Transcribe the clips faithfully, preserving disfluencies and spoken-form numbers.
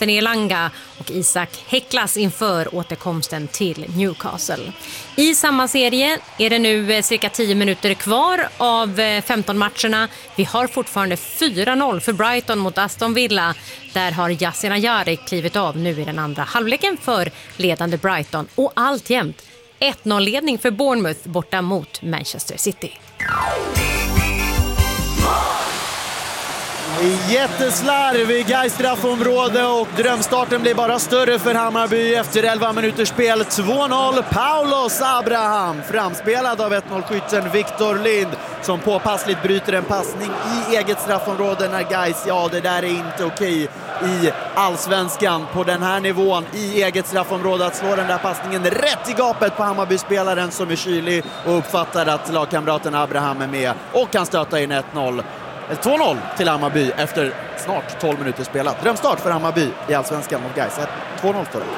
Anthony Elanga och Isak Heklas inför återkomsten till Newcastle. I samma serie är det nu cirka tio minuter kvar av femton matcherna. Vi har fortfarande fyra noll för Brighton mot Aston Villa. Där har Yasin Ayari klivit av nu i den andra halvleken för ledande Brighton. Och alltjämt ett noll-ledning för Bournemouth borta mot Manchester City. Jätteslarv i Gais straffområde och drömstarten blir bara större för Hammarby efter elva minuters spel. två noll, Paulos Abraham, framspelad av ett noll-skytten Victor Lind som påpassligt bryter en passning i eget straffområde när Gais, ja det där är inte okej i allsvenskan på den här nivån i eget straffområde att slå den där passningen rätt i gapet på Hammarby-spelaren som är kylig och uppfattar att lagkamraten Abraham är med och kan stöta in ett noll. två noll till Hammarby efter snart tolv minuter spelat. Drömstart för Hammarby i allsvenskan mot Gais. två noll står det.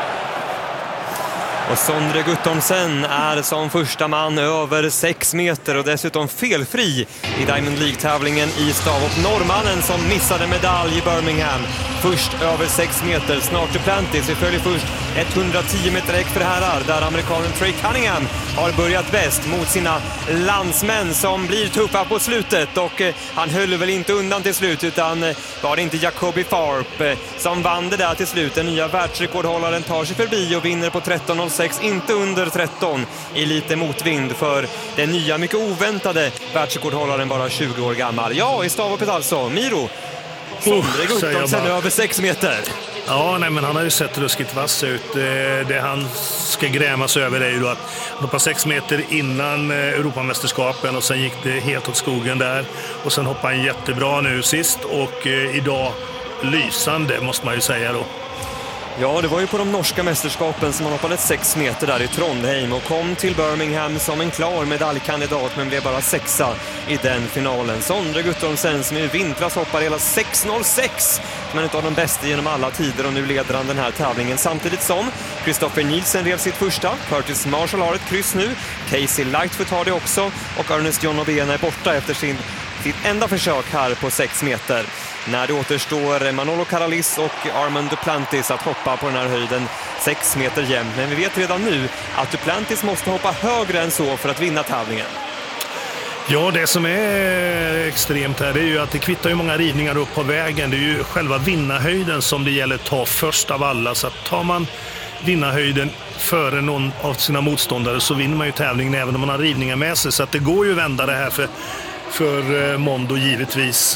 Och Sondre Guttormsen är som första man över sex meter och dessutom felfri i Diamond League-tävlingen i Stavop. Norrmannen som missade medalj i Birmingham. Först över sex meter, snart Duplantis. Vi följer först etthundratio meter äck för herrar där amerikanen Trey Cunningham har börjat bäst mot sina landsmän som blir tuffa på slutet. Och eh, han höll väl inte undan till slut utan eh, var det inte Jacoby Farp eh, som vann det där till slut. Den nya världsrekordhållaren tar sig förbi och vinner på tretton noll sex, inte under tretton i lite motvind för den nya mycket oväntade världsrekordhållaren bara tjugo år gammal. Ja, i Stavopet alltså, Miro. Sondre Guttormsen över sex meter. Ja, nej, men han har ju sett ruskigt vass ut. Det han ska grämas över är ju då att han hoppade sex meter innan Europamästerskapen och sen gick det helt åt skogen där. Och sen hoppade han jättebra nu sist och idag lysande måste man ju säga då. Ja, det var ju på de norska mästerskapen som han hoppade sex meter där i Trondheim och kom till Birmingham som en klar medaljkandidat men blev bara sexa i den finalen. Sondre Guttormsen som i vintras hoppar hela sex noll sex, men utav de bästa genom alla tider och nu leder han den här tävlingen samtidigt som Christopher Nielsen rev sitt första, Curtis Marshall har ett kryss nu, Casey Lightfoot har det också och Ernest John Obena är borta efter sin sitt enda försök här på sex meter. När det återstår Manolo Karalis och Armand Duplantis att hoppa på den här höjden sex meter jämnt. Men vi vet redan nu att Duplantis måste hoppa högre än så för att vinna tävlingen. Ja, det som är extremt här det är ju att det kvittar ju många rivningar upp på vägen. Det är ju själva vinnarhöjden som det gäller att ta först av alla. Så att tar man vinnarhöjden före någon av sina motståndare så vinner man ju tävlingen även om man har rivningar med sig. Så att det går ju att vända det här för, för Mondo givetvis.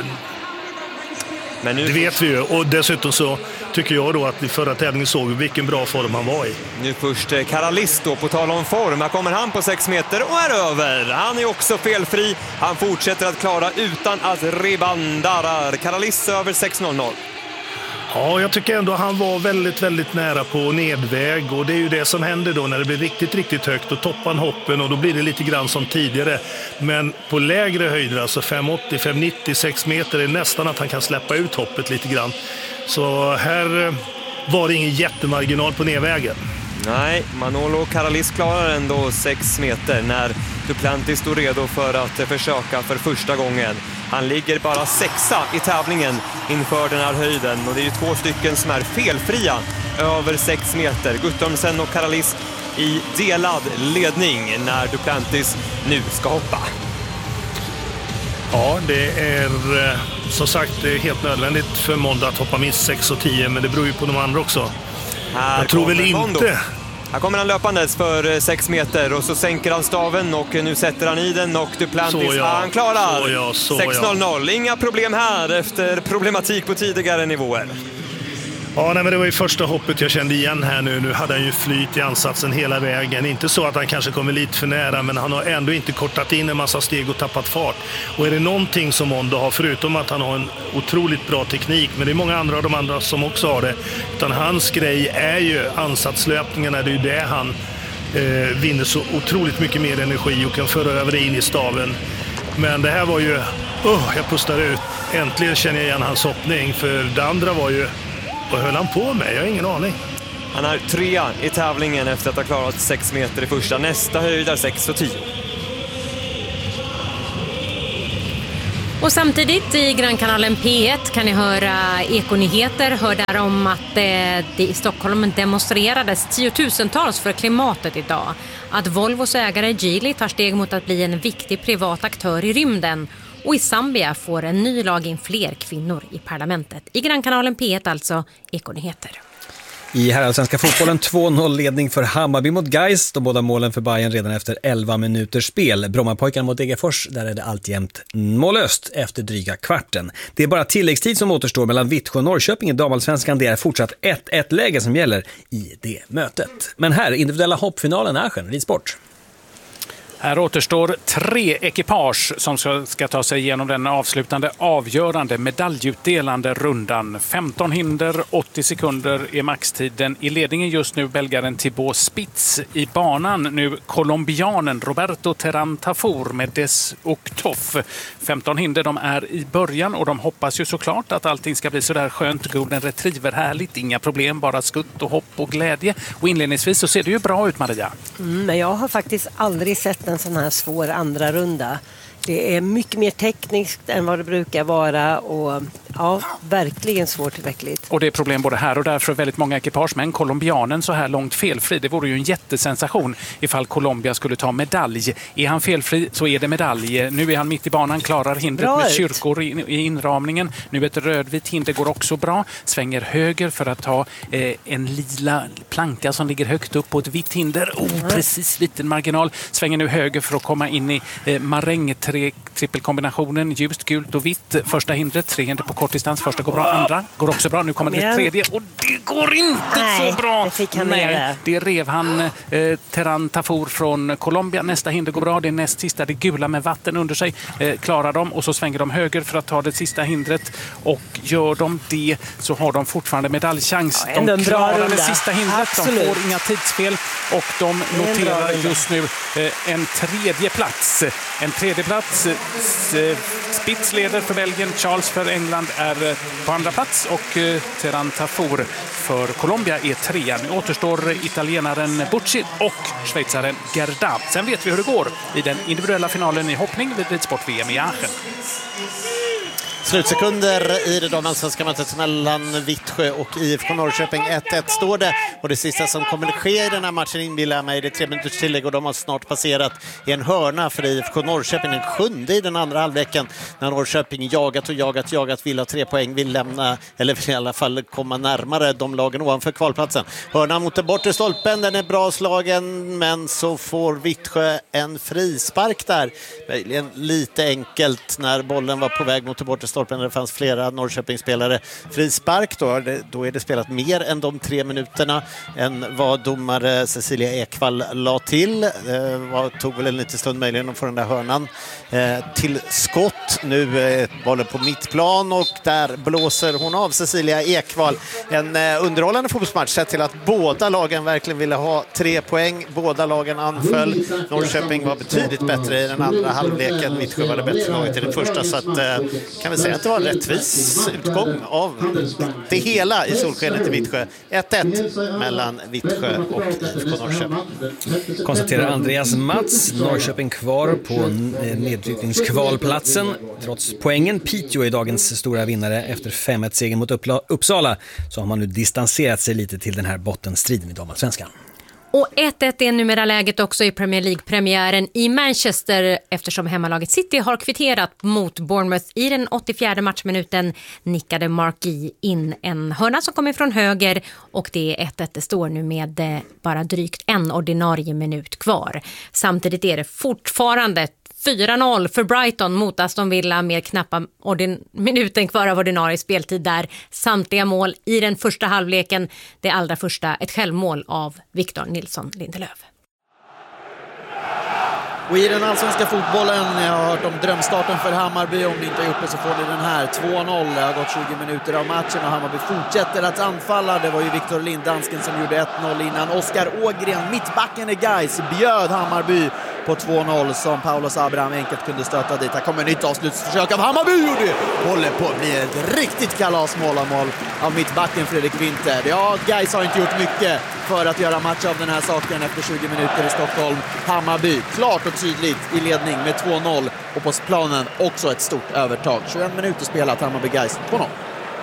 Men nu... Det vet vi ju. Och dessutom så tycker jag då att i förra tävlingen såg vi vilken bra form han var i. Nu först Karalis då på tal om form. Här kommer han på sex meter och är över. Han är också felfri. Han fortsätter att klara utan att ribban darrar. Karalis över sex noll noll. Ja, jag tycker ändå att han var väldigt, väldigt nära på nedväg och det är ju det som händer då när det blir riktigt, riktigt högt och toppar hoppen och då blir det lite grann som tidigare. Men på lägre höjder, alltså fem åttio, fem nittio, sex meter är nästan att han kan släppa ut hoppet lite grann. Så här var det ingen jättemarginal på nedvägen. Nej, Manolo Karalis klarar ändå sex meter när Duplantis står redo för att försöka för första gången. Han ligger bara sexa i tävlingen inför den här höjden och det är ju två stycken som är felfria över sex meter. Guttormsen och Karalis i delad ledning när Duplantis nu ska hoppa. Ja, det är som sagt helt nödvändigt för Mondo att hoppa minst sex och tio, men det beror ju på de andra också. Här jag tror väl inte... Mondo. Här kommer han löpandes för sex meter och så sänker han staven och nu sätter han i den och Duplantis, ja, han klarar så ja, så sex noll noll. Inga problem här efter problematik på tidigare nivåer. Ja, nej, men det var ju första hoppet jag kände igen här nu. Nu hade han ju flyt i ansatsen hela vägen. Inte så att han kanske kommer lite för nära, men han har ändå inte kortat in en massa steg och tappat fart. Och är det någonting som Mondo har, förutom att han har en otroligt bra teknik, men det är många andra av de andra som också har det, utan hans grej är ju ansatslöpningarna. Det är ju det han eh, vinner så otroligt mycket mer energi och kan föra över det in i staven. Men det här var ju, oh, jag pustar ut. Äntligen känner jag igen hans hoppning, för det andra var ju, vad höll han på med? Jag har ingen aning. Han är trea i tävlingen efter att ha klarat sex meter i första. Nästa höjd är sex och tio. Och samtidigt i Grannkanalen P ett kan ni höra Ekonyheter. Hör där om att det i Stockholm demonstrerades tiotusentals för klimatet idag. Att Volvos ägare Geely tar steg mot att bli en viktig privat aktör i rymden. Och i Zambia får en ny lag in fler kvinnor i parlamentet. I Grannkanalen P ett alltså Ekonyheter. I herrallsvenska fotbollen två noll-ledning för Hammarby mot Gais. De båda målen för Bayern redan efter elva minuters spel. Brommapojkarna mot Degerfors, där är det alltjämt mållöst efter dryga kvarten. Det är bara tilläggstid som återstår mellan Vittsjö och Norrköping i damallsvenskan. Det är fortsatt ett ett-läge som gäller i det mötet. Men här, individuella hoppfinalen Aschen, ridsport. Här återstår tre ekipage som ska, ska ta sig igenom den avslutande avgörande medaljutdelande rundan. femton hinder, åttio sekunder är maxtiden. I ledningen just nu belgaren Thibaut Spitz. I banan nu colombianen Roberto Terán Tafur med Des Octof. femton hinder, de är i början och de hoppas ju såklart att allting ska bli så där skönt, golden retriever, härligt, inga problem, bara skutt och hopp och glädje. Och inledningsvis så ser det ju bra ut, Maria. Mm, men jag har faktiskt aldrig sett en sån här svår andra runda. Det är mycket mer tekniskt än vad det brukar vara och ja, verkligen svårtillräckligt. Och det är problem både här och där för väldigt många ekipage, men colombianen så här långt felfri, det vore ju en jättesensation ifall Colombia skulle ta medalj. Är han felfri så är det medalj. Nu är han mitt i banan, klarar hindret bra med ut. Kyrkor i, i inramningen. Nu ett rödvitt hinder går också bra. Svänger höger för att ta eh, en lila planka som ligger högt upp på ett vitt hinder. Oh, mm. Precis liten marginal. Svänger nu höger för att komma in i eh, maräng tre trippelkombinationen, ljust, gult och vitt. Första hindret, tre hinder på kortdistans. Första går bra, andra går också bra. Nu kommer det tredje och det går inte Nej, så bra. Det fick han Nej, med. det rev han eh, Terán Tafur från Colombia. Nästa hinder går bra. Det är näst sista, det gula med vatten under sig. Eh, klarar de och så svänger de höger för att ta det sista hindret. Och gör de det så har de fortfarande medaljchans. Ja, de klarar runda. det sista hindret. Absolut. De får inga tidsfel och de noterar just nu eh, en tredje plats. En tredje plats. Spitz leder för Belgien, Charles för England är på andra plats och Terán Tafur för Colombia är trea. Nu återstår italienaren Bucci och schweizaren Gerda. Sen vet vi hur det går i den individuella finalen i hoppning vid ridsport-V M i Aachen. Slutsekunder i det damallsvenska mötet mellan Vittsjö och I F K Norrköping. ett ett står det och det sista som kommer att ske i den här matchen inbillar mig det är tre minuters tillägg och de har snart passerat i en hörna för I F K Norrköping, den sjunde i den andra halvleken när Norrköping jagat och jagat, jagat, vill ha tre poäng, vill lämna eller vill i alla fall komma närmare de lagen ovanför kvalplatsen. Hörna mot den bortre stolpen, den är bra slagen men så får Vittsjö en frispark där. Möjligen lite enkelt när bollen var på väg mot den bortre stolpen. När det fanns flera Norrköpingsspelare. Frispark då, då är det spelat mer än de tre minuterna än vad domare Cecilia Ekvall la till. Eh, var, tog väl en liten stund möjligen att få den där hörnan eh, till skott. Nu är eh, bollen på mittplan och där blåser hon av Cecilia Ekvall. En eh, underhållande fotbollsmatch sett till att båda lagen verkligen ville ha tre poäng. Båda lagen anföll. Norrköping var betydligt bättre i den andra halvleken. Vittsjö var det bättre laget i den första så att eh, kan vi säga att det var en rättvis utgång av det hela i solskenet i Vittsjö. ett ett mellan Vittsjö och I F K Norrköping. Konstaterar Andreas Mats. Norrköping kvar på nedflyttningskvalplatsen. Trots poängen, Piteå är dagens stora vinnare efter fem ett-segern mot Uppsala. Så har man nu distanserat sig lite till den här bottenstriden i damallsvenskan. Och ett ett är numera läget också i Premier League-premiären i Manchester eftersom hemmalaget City har kvitterat mot Bournemouth i den åttiofjärde matchminuten nickade Marquis in en hörna som kommer från höger och det är ett ett det står nu med bara drygt en ordinarie minut kvar. Samtidigt är det fortfarande fyra noll för Brighton mot Aston Villa med knappa ordin- minuten kvar av ordinarie speltid där. Samtliga mål i den första halvleken. Det allra första ett självmål av Victor Nilsson Lindelöf. Och i den allsvenska fotbollen, jag har hört om drömstarten för Hammarby. Om ni inte har gjort det så får ni den här. två noll, det har gått tjugo minuter av matchen och Hammarby fortsätter att anfalla. Det var ju Victor Lindansken som gjorde ett noll innan. Oskar Ågren, mittbacken i Gais, bjöd Hammarby på två noll som Paulos Abraham enkelt kunde stöta dit. Här kommer nytt avslutsförsök av Hammarby och det håller på att bli ett riktigt kalasmål av mål av mittbacken Fredrik Winter. Ja, Gais har inte gjort mycket för att göra match av den här saken efter tjugo minuter i Stockholm. Hammarby klart och tydligt i ledning med två noll och på planen också ett stort övertag. tjugoett minuter spelat, Hammarby Gais två noll.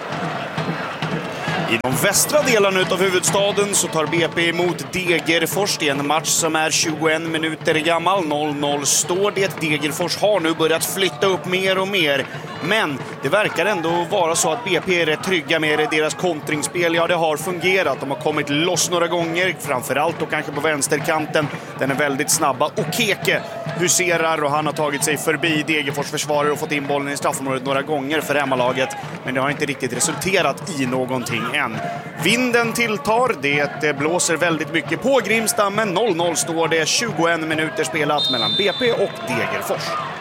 I de västra delarna av huvudstaden så tar B P emot Degerfors i en match som är tjugoett minuter gammal. noll noll står det. Degerfors har nu börjat flytta upp mer och mer. Men det verkar ändå vara så att B P är rätt trygga med det. Deras kontringsspel, ja det har fungerat. De har kommit loss några gånger, framförallt och kanske på vänsterkanten. Den är väldigt snabba. Okeke huserar och han har tagit sig förbi Degerfors försvarare och fått in bollen i straffområdet några gånger för hemmalaget. Men det har inte riktigt resulterat i någonting än. Vinden tilltar, det blåser väldigt mycket på Grimstammen. noll noll står det, tjugoett minuter spelat mellan B P och Degerfors.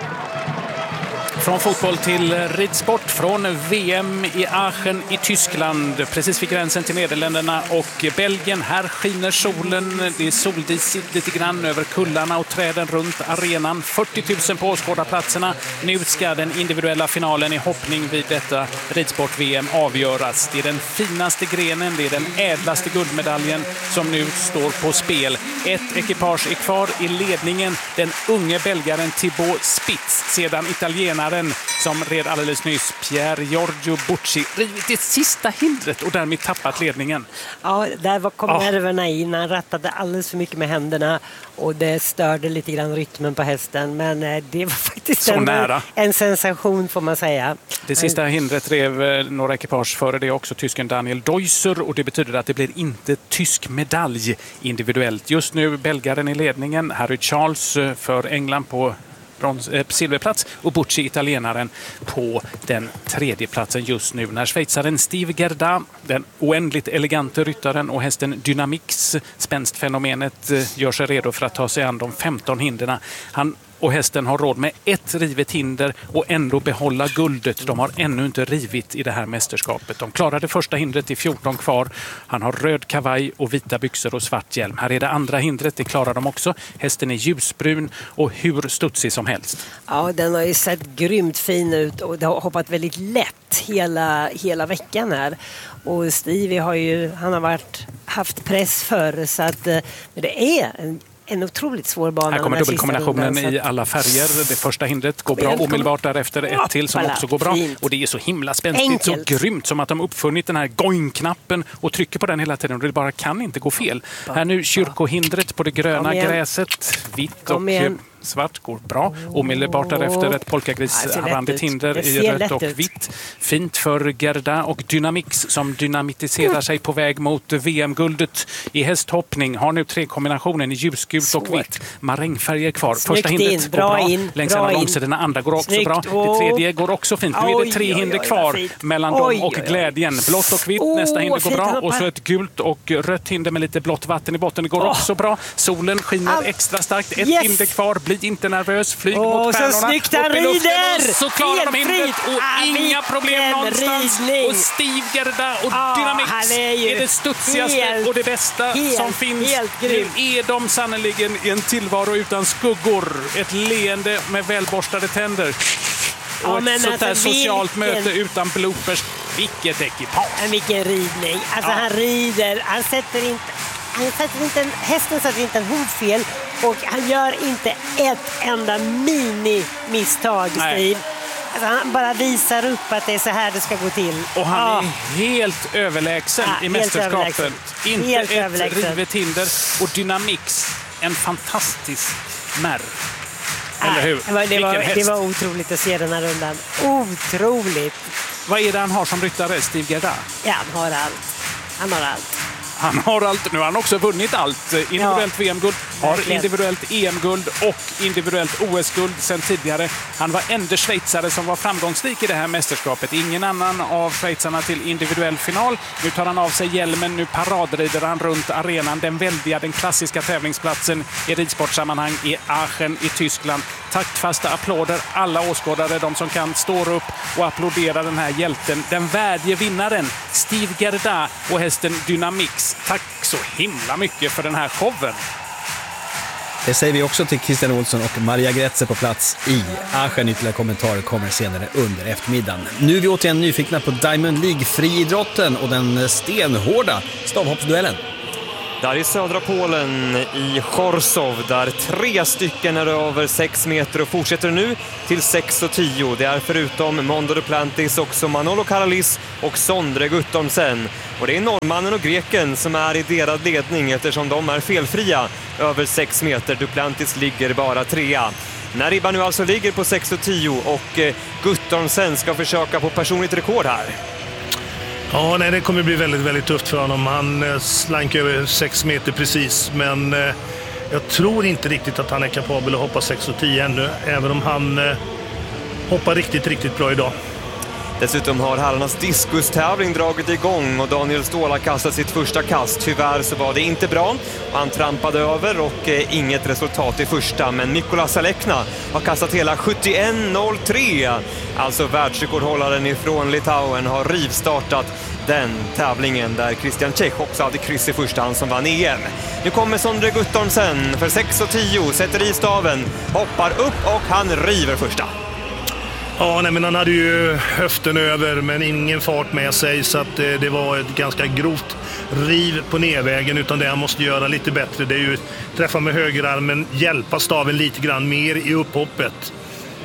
Från fotboll till ridsport, från V M i Aachen i Tyskland, precis vid gränsen till Nederländerna och Belgien. Här skiner solen, det är soldisigt lite grann över kullarna och träden runt arenan. fyrtio tusen på åskådarplatserna. Nu ska den individuella finalen i hoppning vid detta ridsport-V M avgöras. Det är den finaste grenen, det är den ädlaste guldmedaljen som nu står på spel. Ett ekipage är kvar i ledningen, den unge belgaren Thibaut Spitz, sedan italienaren som red alldeles nyss Pier Giorgio Bucci rivit det sista hindret och därmed tappat ledningen. Ja, där var kom Ja. nerverna in. Han rattade alldeles för mycket med händerna och det störde lite grann rytmen på hästen. Men eh, det var faktiskt Så en, nära. en sensation får man säga. Det sista hindret rev eh, några ekipage före det också, tysken Daniel Deusser, och det betyder att det blir inte tysk medalj individuellt. Just nu belgaren i ledningen, Harry Charles eh, för England på brons, eh, silverplats och Bucci, italienaren, på den tredje platsen just nu. När schweizaren Steve Gerda, den oändligt elegante ryttaren, och hästen Dynamix, spänstfenomenet, eh, gör sig redo för att ta sig an de femton hinderna. Han och hästen har råd med ett rivet hinder och ändå behålla guldet. De har ännu inte rivit i det här mästerskapet. De klarade första hindret i fjorton kvar. Han har röd kavaj och vita byxor och svart hjälm. Här är det andra hindret, det klarar de också. Hästen är ljusbrun och hur studsig som helst. Ja, den har ju sett grymt fin ut och det har hoppat väldigt lätt hela, hela veckan här. Och Stevie har ju, han har varit, haft press för så att men det är en En otroligt svår bana. Här kommer dubbelkombinationen rundan, i att... alla färger. Det första hindret går bra omedelbart därefter. Ett till som också går bra. Och det är så himla spänstigt, så grymt, som att de uppfunnit den här going-knappen och trycker på den hela tiden. Och det bara kan inte gå fel. Här nu kyrkohindret på det gröna gräset. Vitt och svart går bra. Omedelbart därefter ett polkagrisrandigt hinder i rött och vitt. Fint för Gerda och Dynamix som dynamitiserar sig på väg mot V M-guldet i hästhoppning. Har nu tre kombinationen i ljusgult och vitt. Marängfärger kvar. Första hindret går bra. Längs en av långsidorna. Andra går också bra. Det tredje går också fint. Nu är det tre hinder kvar mellan dem och glädjen. Blått och vitt. Nästa hinder går bra. Och så ett gult och rött hinder med lite blått vatten i botten. Det går också bra. Solen skiner extra starkt. Ett hinder kvar. Bli inte nervös, flyg oh, mot stjärnorna, så snyggt han rider! Så klarar de hindret och ah, inga problem någonstans. Ridning. Och Steve Gerda och ah, Dynamix är, är det studsigaste helt, och det bästa helt, som finns. Det är de sannoliken i en tillvaro utan skuggor. Ett leende med välborstade tänder. Och ja, ett sånt där alltså, socialt vilken... möte utan bloopers. Vilket ekipage! Men vilken ridning. Alltså ja. han rider, han sätter inte... Han sätter inte en, hästen sätter inte en hov fel och han gör inte ett enda mini-misstag, Steve. Alltså han bara visar upp att det är så här det ska gå till. Och han ja. är helt överlägsen ja, i mästerskapet. Inte helt ett överlägsen. rivet hinder. Och Dynamix, en fantastisk märr. Eller hur? Det var, det, var, det var otroligt att se den här rundan. Otroligt! Vad är det han har som ryttare, Steve Gerda? Ja, han har allt. Han har allt. Han har allt. Nu har han också vunnit allt. Individuellt ja, V M-guld, har individuellt E M-guld och individuellt O S-guld sedan tidigare. Han var enda schweizare som var framgångsrik i det här mästerskapet. Ingen annan av schweizarna till individuell final. Nu tar han av sig hjälmen, nu paradrider han runt arenan. Den väldiga, den klassiska tävlingsplatsen i ridsportsammanhang i Aachen i Tyskland. Taktfasta applåder. Alla åskådare, de som kan, står upp och applådera den här hjälten. Den värdige vinnaren, Steve Gerda och hästen Dynamix. Tack så himla mycket för den här showen. Det säger vi också till Christian Olsson och Maria Gretze på plats i Aachen. Ytterligare kommentarer kommer senare under eftermiddagen. Nu är vi återigen nyfikna på Diamond League-friidrotten och den stenhårda stavhoppsduellen. Där i södra Polen i Chorzów, där tre stycken är över sex meter och fortsätter nu till sex och tio. Det är förutom Mondo Duplantis också Manolo Karalis och Sondre Guttormsen. Och det är norrmannen och greken som är i delad ledning eftersom de är felfria över sex meter. Duplantis ligger bara trea. När ribban nu alltså ligger på sex och tio och eh, Guttormsen ska försöka på personligt rekord här. Ja, nej, det kommer bli väldigt, väldigt tufft för honom. Han eh, slank över sex meter precis, men eh, jag tror inte riktigt att han är kapabel att hoppa sex och tio ännu, även om han eh, hoppar riktigt, riktigt bra idag. Dessutom har herrarnas diskustävling dragit igång och Daniel Ståhl har kastat sitt första kast. Tyvärr så var det inte bra och han trampade över och eh, inget resultat i första. Men Mikola Salekna har kastat hela sjuttioett noll tre. Alltså världsrekordhållaren ifrån Litauen har rivstartat den tävlingen där Christian Čech också hade kryss i första hand som vann E M. Nu kommer Sondre Guttormsen för sex och tio, sätter i staven, hoppar upp och han river första. Ja, nej, men han hade ju höften över men ingen fart med sig, så att det, det var ett ganska grovt riv på nedvägen, utan det han måste göra lite bättre det är ju träffa med högerarmen, hjälpa staven lite grann mer i upphoppet.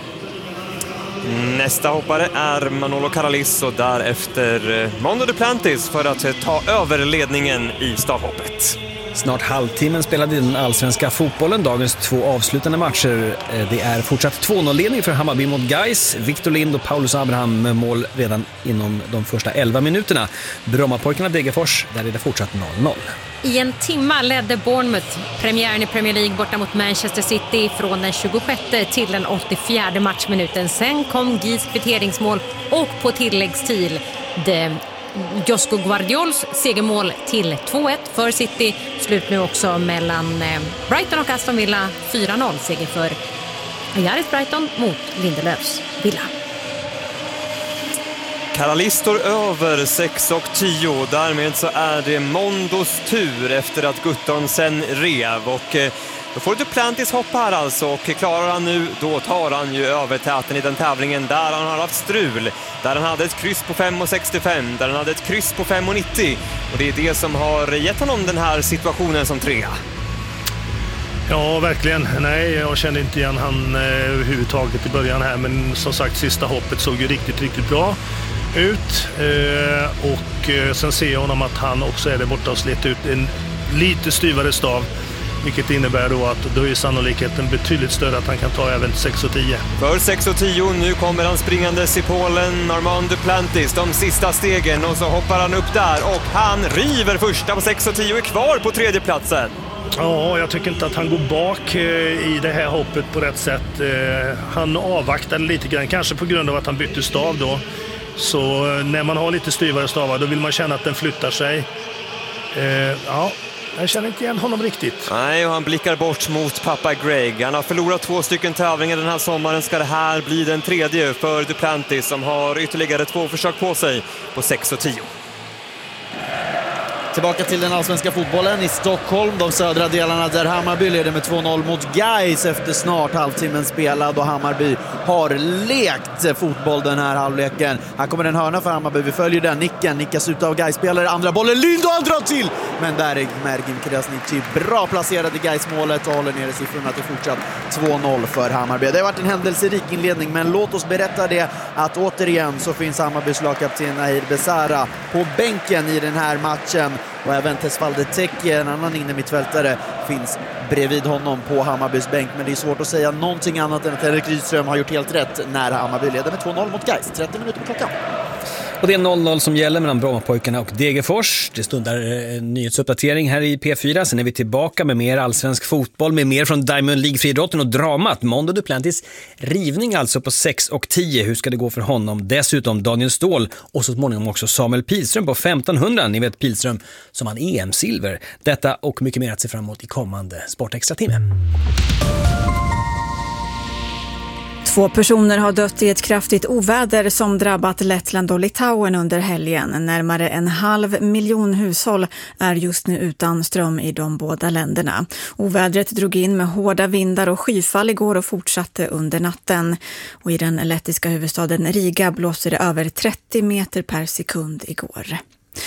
Nästa hoppare är Manolo Karalis och därefter Mondo Duplantis för att ta över ledningen i stavhoppet. Snart halvtimmen spelade den allsvenska fotbollen dagens två avslutande matcher. Det är fortsatt två noll-ledning för Hammarby mot Gais. Victor Lind och Paulus Abraham med mål redan inom de första elva minuterna. Brommapojkarna Degerfors, där är det fortsatt noll noll. I en timma ledde Bournemouth premiären i Premier League borta mot Manchester City från den tjugosjätte till den åttiofjärde matchminuten. Sen kom Gis kvitteringsmål och på tilläggstid det Josko Guardiols segermål till två ett för City. Slut nu också mellan Brighton och Aston Villa. fyra noll seger för Ajaris Brighton mot Lindelöfs Villa. Karalis står över sex och tio. Därmed så är det Mondos tur efter att Guttormsen rev. Och då får Duplantis hoppa här alltså. Och klarar han nu, då tar han ju övertäten i den tävlingen där han har haft strul. Där han hade ett kryss på fem sextiofem. Där han hade ett kryss på fem nittio. Och det är det som har gett honom den här situationen som trea. Ja, verkligen. Nej, jag kände inte igen han eh, överhuvudtaget i början här. Men som sagt, sista hoppet såg ju riktigt, riktigt bra ut. Eh, och eh, sen ser jag honom att han också är där borta och slet ut en lite styvare stav. Vilket innebär då att då är sannolikheten betydligt större att han kan ta även sex och tio. För sex och tio, nu kommer han springandes i Polen, Armand Duplantis, de sista stegen. Och så hoppar han upp där och han river första på sex och tio och är kvar på tredje platsen. Ja, jag tycker inte att han går bak i det här hoppet på rätt sätt. Han avvaktade lite grann, kanske på grund av att han bytte stav då. Så när man har lite styvare stavar, då vill man känna att den flyttar sig. Ja, jag känner inte igen honom riktigt. Nej, och han blickar bort mot pappa Greg. Han har förlorat två stycken tävlingar den här sommaren. Ska det här bli den tredje för Duplantis som har ytterligare två försök på sig på sex och tio. Tillbaka till den allsvenska fotbollen i Stockholm, de södra delarna där Hammarby leder med två noll mot Gais efter snart halvtimmen spelad och Hammarby har lekt fotboll den här halvleken. Här kommer en hörna för Hammarby, vi följer den, nicken, nickas ut av Gais-spelare, andra bollen, Lind och han drar till! Men där är Mergin Krasniqi bra placerad i Gais-målet och håller ner siffrorna till fortsatt två noll för Hammarby. Det har varit en händelserik inledning, men låt oss berätta det att återigen så finns Hammarbys lagkapten Nahir Besara på bänken i den här matchen. Och även Tesfalde Teki, en annan innermittfältare, finns bredvid honom på Hammarbys bänk. Men det är svårt att säga någonting annat än att Henrik Rydström har gjort helt rätt när Hammarby leder med två noll mot Gais. trettio minuter på klockan. Och det är noll noll som gäller mellan Brommapojkarna och Degerfors. Det stundar en nyhetsuppdatering här i P fyra. Sen är vi tillbaka med mer allsvensk fotboll, med mer från Diamond League-friidrotten och dramat. Mondo Duplantis rivning alltså på sex och tio. Hur ska det gå för honom? Dessutom Daniel Ståhl och så småningom också Samuel Pilström på femtonhundra. Ni vet Pilström som han E M-silver. Detta och mycket mer att se fram emot i kommande Sportextra-timme. Två personer har dött i ett kraftigt oväder som drabbat Lettland och Litauen under helgen. Närmare en halv miljon hushåll är just nu utan ström i de båda länderna. Ovädret drog in med hårda vindar och skyfall igår och fortsatte under natten. Och i den lettiska huvudstaden Riga blåste det över trettio meter per sekund igår.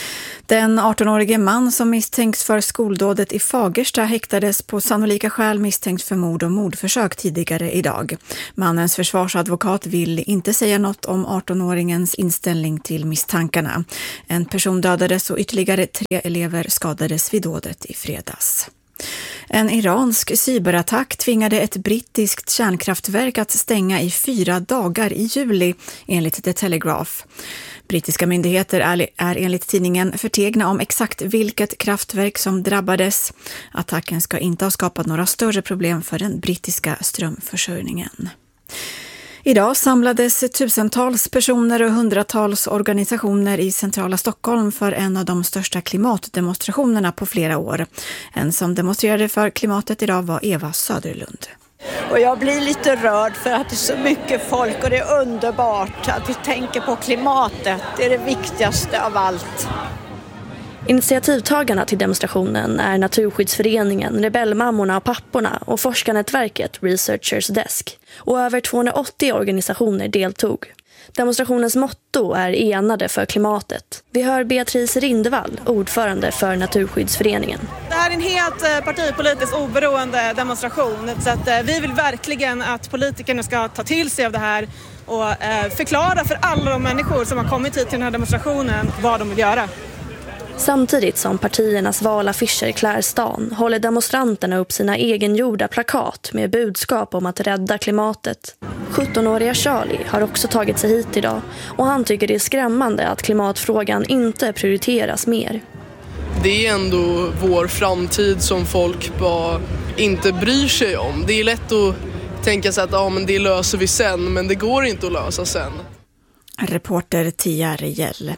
Den arton-årige man som misstänks för skoldådet i Fagersta häktades på sannolika skäl misstänkt för mord och mordförsök tidigare idag. Mannens försvarsadvokat vill inte säga något om arton-åringens inställning till misstankarna. En person dödades och ytterligare tre elever skadades vid dådet i fredags. En iransk cyberattack tvingade ett brittiskt kärnkraftverk att stänga i fyra dagar i juli, enligt The Telegraph. Brittiska myndigheter är, är enligt tidningen förtegna om exakt vilket kraftverk som drabbades. Attacken ska inte ha skapat några större problem för den brittiska strömförsörjningen. Idag samlades tusentals personer och hundratals organisationer i centrala Stockholm för en av de största klimatdemonstrationerna på flera år. En som demonstrerade för klimatet idag var Eva Söderlund. Och jag blir lite rörd för att det är så mycket folk och det är underbart att vi tänker på klimatet. Det är det viktigaste av allt. Initiativtagarna till demonstrationen är Naturskyddsföreningen, Rebellmammorna och papporna och forskarnätverket Researchers Desk. Och över tvåhundraåttio organisationer deltog. Demonstrationens motto är enade för klimatet. Vi hör Beatrice Rindevall, ordförande för Naturskyddsföreningen. Det här är en helt partipolitiskt oberoende demonstration. Så att vi vill verkligen att politikerna ska ta till sig av det här och förklara för alla de människor som har kommit hit till den här demonstrationen vad de vill göra. Samtidigt som partiernas valaffischer klär stan håller demonstranterna upp sina egengjorda plakat med budskap om att rädda klimatet. sjuttonåriga Charlie har också tagit sig hit idag och han tycker det är skrämmande att klimatfrågan inte prioriteras mer. Det är ändå vår framtid som folk bara inte bryr sig om. Det är lätt att tänka sig att ja, men det löser vi sen, men det går inte att lösa sen. Reporter Tia Rejell.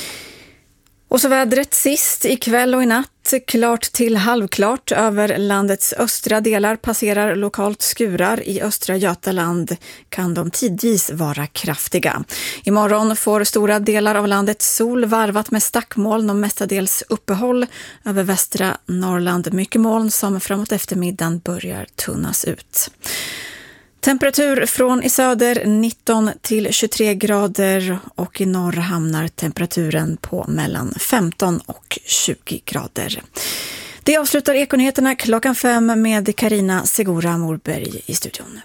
Och så vädret sist ikväll och i natt. Klart till halvklart över landets östra delar passerar lokalt skurar. I östra Götaland kan de tidvis vara kraftiga. Imorgon får stora delar av landet sol varvat med stackmoln och mestadels uppehåll. Över västra Norrland mycket moln som framåt eftermiddagen börjar tunnas ut. Temperatur från i söder nitton till tjugotre grader och i norr hamnar temperaturen på mellan femton och tjugo grader. Det avslutar Ekonyheterna klockan fem med Carina Segura Morberg i studion.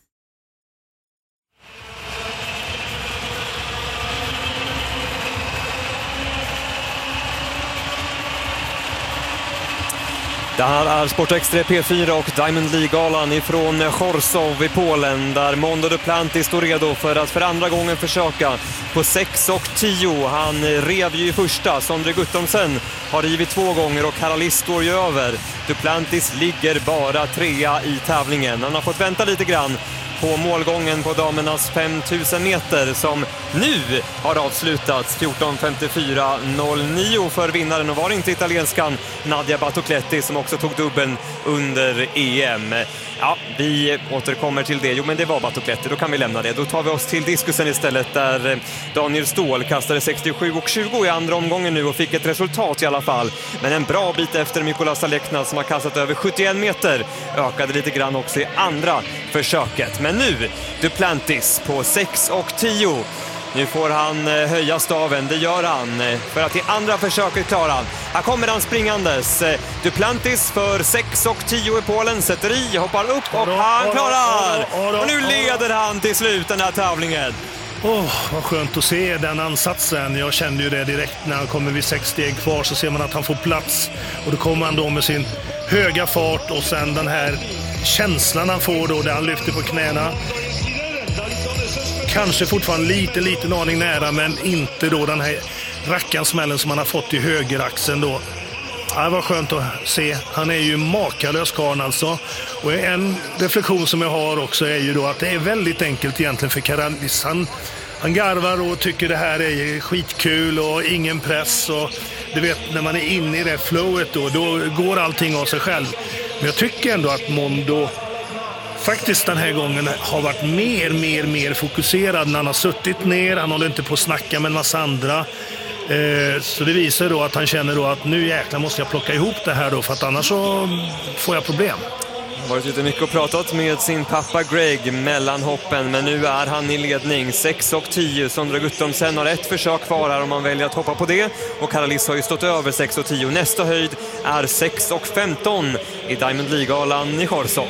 Det här är Sportextra P fyra och Diamond League-galan ifrån Chorzów i Polen där Mondo Duplantis står redo för att för andra gången försöka på sex och tio. Han rev ju i första, Sondre Guttormsen har rivit två gånger och Karalis står ju över. Duplantis ligger bara trea i tävlingen. Han har fått vänta lite grann på målgången på damernas femtusen meter som nu har avslutats fjorton femtiofyra noll nio för vinnaren och var inte italienskan Nadia Battocletti som också tog dubben under E M. Ja, vi återkommer till det. Jo, men det var Battocletti, då kan vi lämna det. Då tar vi oss till diskusen istället där Daniel Ståhl kastade sextiosju och tjugo i andra omgången nu och fick ett resultat i alla fall. Men en bra bit efter Mikola Salekna som har kastat över sjuttioen meter ökade lite grann också i andra försöket. Men nu Duplantis på sex och tio. Nu får han höja staven, det gör han. För att i andra försöket klara han. Här kommer han springandes. Duplantis för sex och tio i Polen. Sätter i, hoppar upp och han klarar! Och nu leder han till slut den här tävlingen. Åh, oh, vad skönt att se den ansatsen. Jag kände ju det direkt när han kommer vid sex steg kvar så ser man att han får plats. Och då kommer han då med sin höga fart och sen den här känslan han får då där han lyfter på knäna. Kanske fortfarande lite, lite aning nära men inte då den här rackansmällen som han har fått i högeraxeln då. Det var skönt att se. Han är ju makalös karl alltså. Och en reflektion som jag har också är ju då att det är väldigt enkelt egentligen för Karalis. Han, han garvar och tycker det här är skitkul och ingen press. Och du vet, när man är inne i det flowet då, då går allting av sig själv. Men jag tycker ändå att Mondo faktiskt den här gången har varit mer, mer, mer fokuserad när han har suttit ner. Han håller inte på att snacka med en massa andra. Eh, så det visar då att han känner då att nu jäklar måste jag plocka ihop det här då för att annars så får jag problem. varit ute mycket och pratat med sin pappa Greg mellan hoppen, men nu är han i ledning. sex och tio. Sondre Guttormsen har ett försök kvar här om man väljer att hoppa på det. Och Karalis har ju stått över sex och tio. Nästa höjd är sex och femton i Diamond League-galan i Chorzów.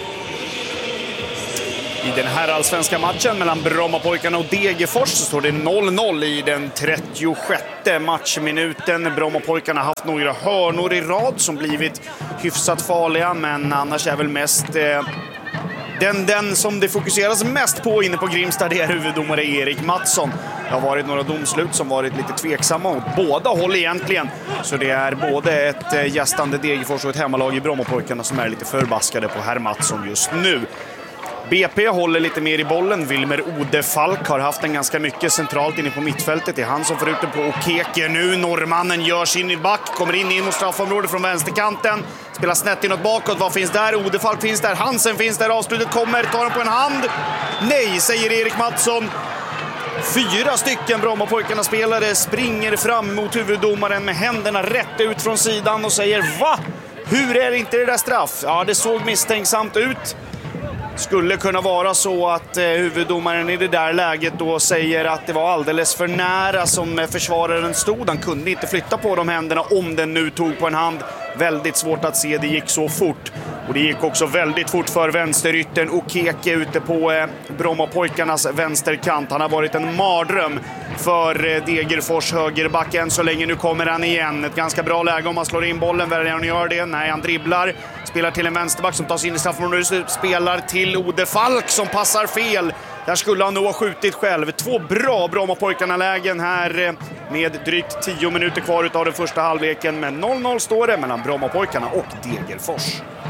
I den här allsvenska matchen mellan Brommapojkarna och Degerfors så står det noll noll i den trettiosjätte matchminuten. Brommapojkarna har haft några hörnor i rad som blivit hyfsat farliga, men annars är väl mest eh, den, den som det fokuseras mest på inne på Grimstad, det är huvuddomare Erik Mattsson. Det har varit några domslut som varit lite tveksamma åt båda håll egentligen. Så det är både ett gästande Degerfors och ett hemmalag i Brommapojkarna som är lite förbaskade på herr Mattsson just nu. B P håller lite mer i bollen. Wilmer Odefalk har haft en ganska mycket centralt inne på mittfältet. Det är han som får ut den på Okeke nu. Norrmannen gör sin i back, kommer in in mot straffområdet från vänsterkanten. Spelar snett inåt bakåt. Vad finns där? Odefalk finns där. Hansen finns där. Avslutet kommer. Tar den på en hand. Nej, säger Erik Mattsson. Fyra stycken Brommapojkarna spelare springer fram mot huvuddomaren med händerna rätt ut från sidan och säger: va? Hur är det inte det där straff? Ja, det såg misstänksamt ut. Skulle kunna vara så att eh, huvuddomaren i det där läget då säger att det var alldeles för nära som eh, försvararen stod. Han kunde inte flytta på de händerna om den nu tog på en hand. Väldigt svårt att se, det gick så fort. Och det gick också väldigt fort för vänsterytten Okeke ute på eh, Brommapojkarnas vänsterkant. Han har varit en mardröm för eh, Degerfors högerback än så länge. Nu kommer han igen. Ett ganska bra läge om man slår in bollen. Väljer han gör det? Nej, han dribblar. Spelar till en vänsterback som tar sig in i straffområdet. Spelar till Odefalk som passar fel. Där skulle han nog ha skjutit själv. Två bra Brommapojkarna-lägen här med drygt tio minuter kvar av den första halvleken. Men noll noll står det mellan Brommapojkarna och Degerfors.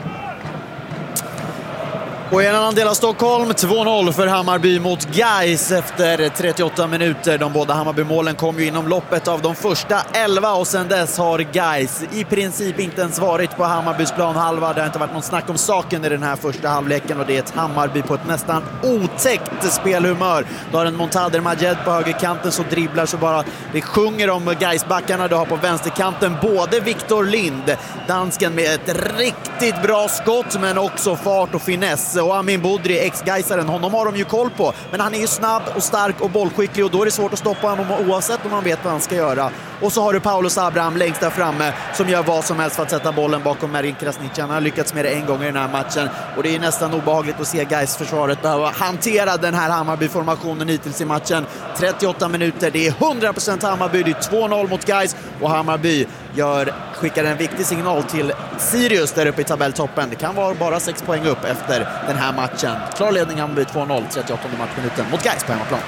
Och i en annan del av Stockholm, två noll för Hammarby mot Gais efter trettioåtta minuter. De båda Hammarby-målen kom ju inom loppet av de första elva och sen dess har Gais i princip inte ens varit på Hammarbys planhalva. Det har inte varit någon snack om saken i den här första halvleken och det är ett Hammarby på ett nästan otäckt spelhumör. Då har en Montader Majed på högerkanten så dribblar så bara det sjunger om Gais-backarna. Du har på vänsterkanten både Victor Lind, dansken med ett riktigt bra skott men också fart och finess. Och Amin Budri, ex-Gaisaren, honom har de ju koll på. Men han är ju snabb och stark och bollskicklig och då är det svårt att stoppa honom oavsett om man vet vad han ska göra. Och så har du Paulos Abraham längst där framme som gör vad som helst för att sätta bollen bakom Marin Krasniqi. Han har lyckats med det en gång i den här matchen och det är nästan obehagligt att se Gais-försvaret behöva hantera den här Hammarby-formationen hittills i matchen. trettioåtta minuter, det är hundra procent Hammarby, det är två noll mot Gais och Hammarby gör, skickar en viktig signal till Sirius där uppe i tabelltoppen. Det kan vara bara sex poäng upp efter den här matchen. Klar ledning Hammarby två noll, trettioåttonde matchminuten mot Gais på hemmaplan.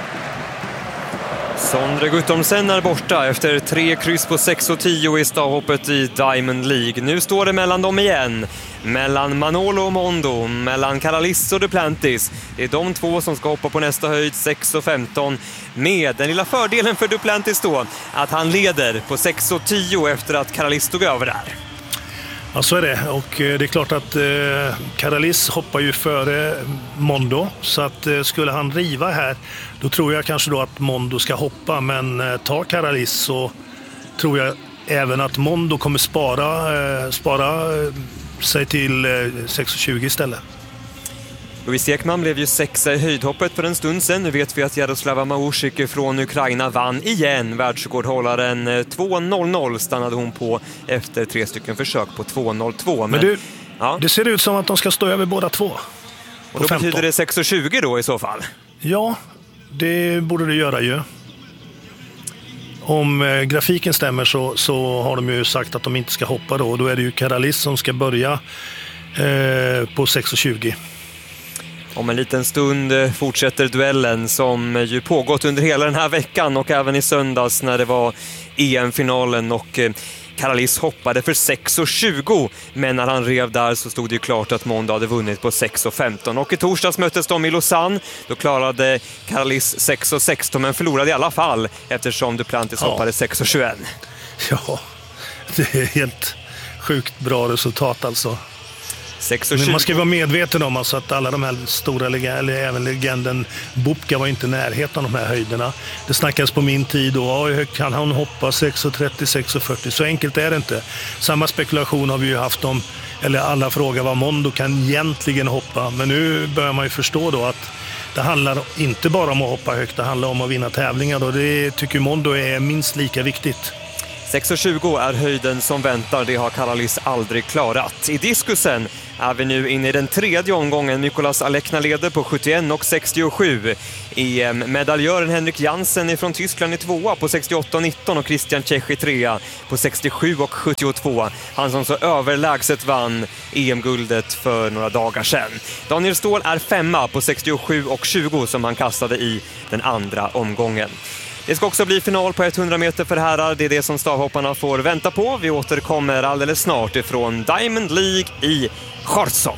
Sondre Guttormsen är borta efter tre kryss på sex och tio i stavhoppet i Diamond League. Nu står det mellan dem igen. Mellan Manolo och Mondo, mellan Karalis och Duplantis. Det är de två som ska hoppa på nästa höjd, sex och femton. Med den lilla fördelen för Duplantis då, att han leder på sex och tio efter att Karalis stod över där. Ja, så är det. Och det är klart att eh, Karalis hoppar ju före Mondo. Så att eh, skulle han riva här, då tror jag kanske då att Mondo ska hoppa. Men eh, tar Karalis så tror jag även att Mondo kommer spara, eh, spara eh, sig till eh, sex och tjugo istället. Louis Ekman blev ju sexa i höjdhoppet för en stund sedan. Nu vet vi att Jaroslava Maursik från Ukraina vann igen. Världsrekordhållaren två noll noll stannade hon på efter tre stycken försök på två noll två. Men, Men du, ja. Det ser ut som att de ska stå över båda två. Och då betyder det sex och tjugo då i så fall? Ja, det borde det göra ju. Om eh, grafiken stämmer så, så har de ju sagt att de inte ska hoppa då. Då är det ju Karalis som ska börja eh, på sex och tjugo. Om en liten stund fortsätter duellen som ju pågått under hela den här veckan och även i söndags när det var E M-finalen och Karalis hoppade för sex och tjugo, men när han rev där så stod det ju klart att Mondo hade vunnit på sex och femton. Och i torsdags möttes de i Lausanne. Då klarade Karalis sex och sexton men förlorade i alla fall eftersom Duplantis ja. hoppade sex och tjugoett. Ja, det är helt sjukt bra resultat alltså. Men man ska vara medveten om alltså att alla de här stora, eller även legenden Bubka var inte i närheten av de här höjderna. Det snackas på min tid då, kan han hoppa sex och trettio, sex och fyrtio? Så enkelt är det inte. Samma spekulation har vi ju haft om eller alla frågar vad Mondo kan egentligen hoppa. Men nu börjar man ju förstå då att det handlar inte bara om att hoppa högt, det handlar om att vinna tävlingar. Och det tycker Mondo är minst lika viktigt. sex tjugo är höjden som väntar, det har Karalis aldrig klarat. I diskusen är vi nu inne i den tredje omgången. Mikolas Alekna leder på sjuttioett och sextiosju. E M-medaljören Henrik Jansen från Tyskland i tvåa på sextioåtta och nitton och Christian Cech i trea på sextiosju och sjuttiotvå. Han som så överlägset vann E M-guldet för några dagar sedan. Daniel Ståhl är femma på sextiosju och tjugo som han kastade i den andra omgången. Det ska också bli final på hundra meter för herrar. Det är det som stavhopparna får vänta på. Vi återkommer alldeles snart ifrån Diamond League i Chorzów.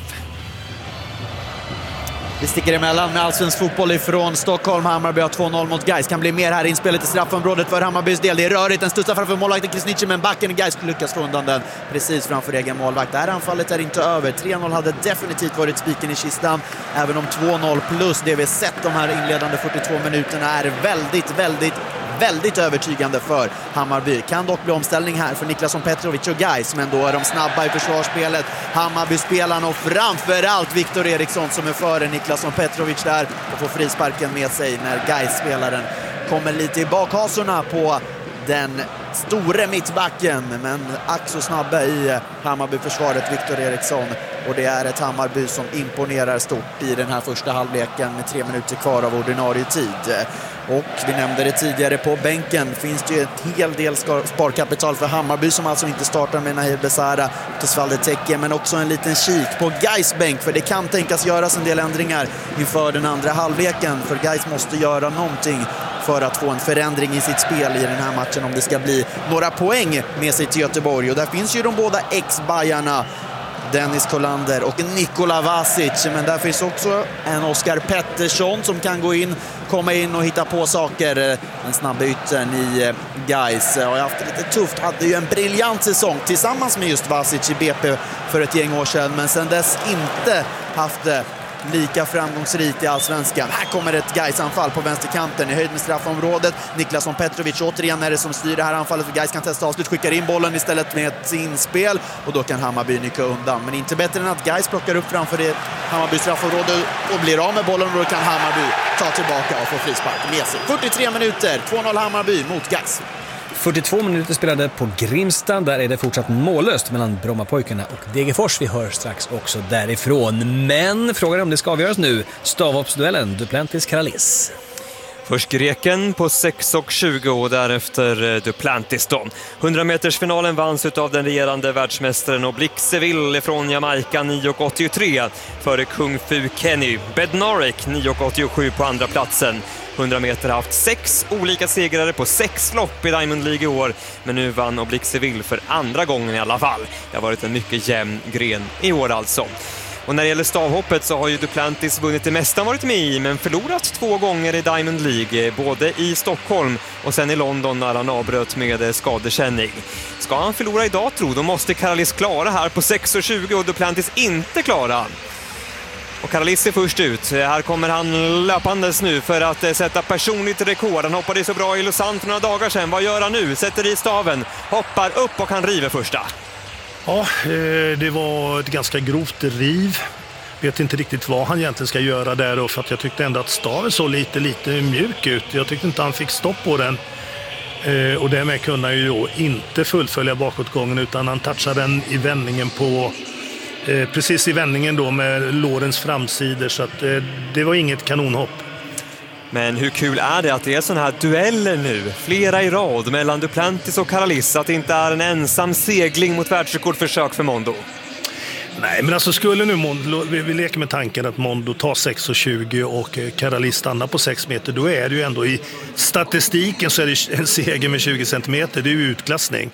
Vi sticker emellan med allsvensk fotboll ifrån Stockholm. Hammarby har två noll mot Gais. Kan bli mer här inspelet i straffområdet för Hammarbys del. Det är rörigt. Den studsar framför målvakten Krisnici, men backen Gais lyckas få undan den precis framför egen målvakt. Det här anfallet är inte över. tre noll hade definitivt varit spiken i kistan. Även om två noll plus det vi sett de här inledande fyrtiotvå minuterna är väldigt, väldigt väldigt övertygande för Hammarby. Kan dock bli omställning här för Niklasson Petrovic och Gais, men då är de snabba i försvarsspelet. Hammarby-spelarna och framförallt Viktor Eriksson som är före Niklasson Petrovic där och får frisparken med sig när Gais-spelaren kommer lite i bakhasorna på den store mittbacken, men ack så snabba i Hammarby-försvaret Viktor Eriksson, och det är ett Hammarby som imponerar stort i den här första halvleken med tre minuter kvar av ordinarie tid. Och vi nämnde det tidigare, på bänken finns det ju ett hel del sparkapital för Hammarby som alltså inte startar med Nahir Besara och Tesvalde Tekke, men också en liten kik på Gais bänk, för det kan tänkas göras en del ändringar inför den andra halvleken, för Gais måste göra någonting för att få en förändring i sitt spel i den här matchen om det ska bli några poäng med sig till Göteborg. Och där finns ju de båda ex-bajarna Dennis Kolander och Nikola Vasic, men där finns också en Oskar Pettersson som kan gå in, komma in och hitta på saker. Den snabba yttern i Gais har haft det lite tufft, hade ju en briljant säsong tillsammans med just Vasic i B P för ett gäng år sedan, men sedan dess inte haft det lika framgångsrikt i allsvenskan. Här kommer ett Gais-anfall på vänsterkanten i höjd med straffområdet. Niklasson Petrovic återigen är det som styr det här anfallet, för Gais kan testa avslut, skickar in bollen istället med ett inspel, och då kan Hammarby nycka undan. Men inte bättre än att Gais plockar upp framför det Hammarby straffområde och blir av med bollen, och då kan Hammarby ta tillbaka och få frispark med sig. fyrtiotre minuter, två noll Hammarby mot Gais. fyrtiotvå minuter spelade på Grimsta. Där är det fortsatt mållöst mellan Brommapojkarna och Degerfors. Vi hör strax också därifrån. Men frågan är om det ska avgöras nu. Stavhoppsduellen Duplantis Karalis. Först greken på sex och tjugo och därefter Duplantis då. hundra metersfinalen vanns av den regerande världsmästaren och Blixeville från Jamaica nio och åttiotre före Kung Fu Kenny. Bednarik nio och åttiosju på andra platsen. hundra meter har haft sex olika segrare på sex lopp i Diamond League i år, men nu vann Oblixeville för andra gången i alla fall. Det har varit en mycket jämn gren i år alltså. Och när det gäller stavhoppet så har ju Duplantis vunnit det mesta varit med i, men förlorat två gånger i Diamond League, både i Stockholm och sen i London när han avbröt med skadekänning. Ska han förlora idag, tror då måste Karalis klara här på sex och tjugo och Duplantis inte klara. Och Karalis är först ut. Här kommer han löpandes nu för att sätta personligt rekord. Han hoppade så bra i Lausanne för några dagar sedan. Vad gör han nu? Sätter i staven, hoppar upp och han river första. Ja, det var ett ganska grovt riv. Vet inte riktigt vad han egentligen ska göra där då, för att jag tyckte ändå att staven såg lite, lite mjuk ut. Jag tyckte inte han fick stopp på den. Och därmed kunde han ju då inte fullfölja bakåtgången, utan han touchade den i vändningen på... precis i vändningen då med lårens framsidor, så att det var inget kanonhopp. Men hur kul är det att det är sådana här dueller nu, flera i rad mellan Duplantis och Karalis, att det inte är en ensam segling mot världsrekordförsök för Mondo? Nej, men alltså skulle nu Mondo, vi, vi leker med tanken att Mondo tar sex och tjugo och Karalis stannar på sex meter, då är det ju ändå i statistiken så är det en seger med tjugo centimeter, det är ju utklassning.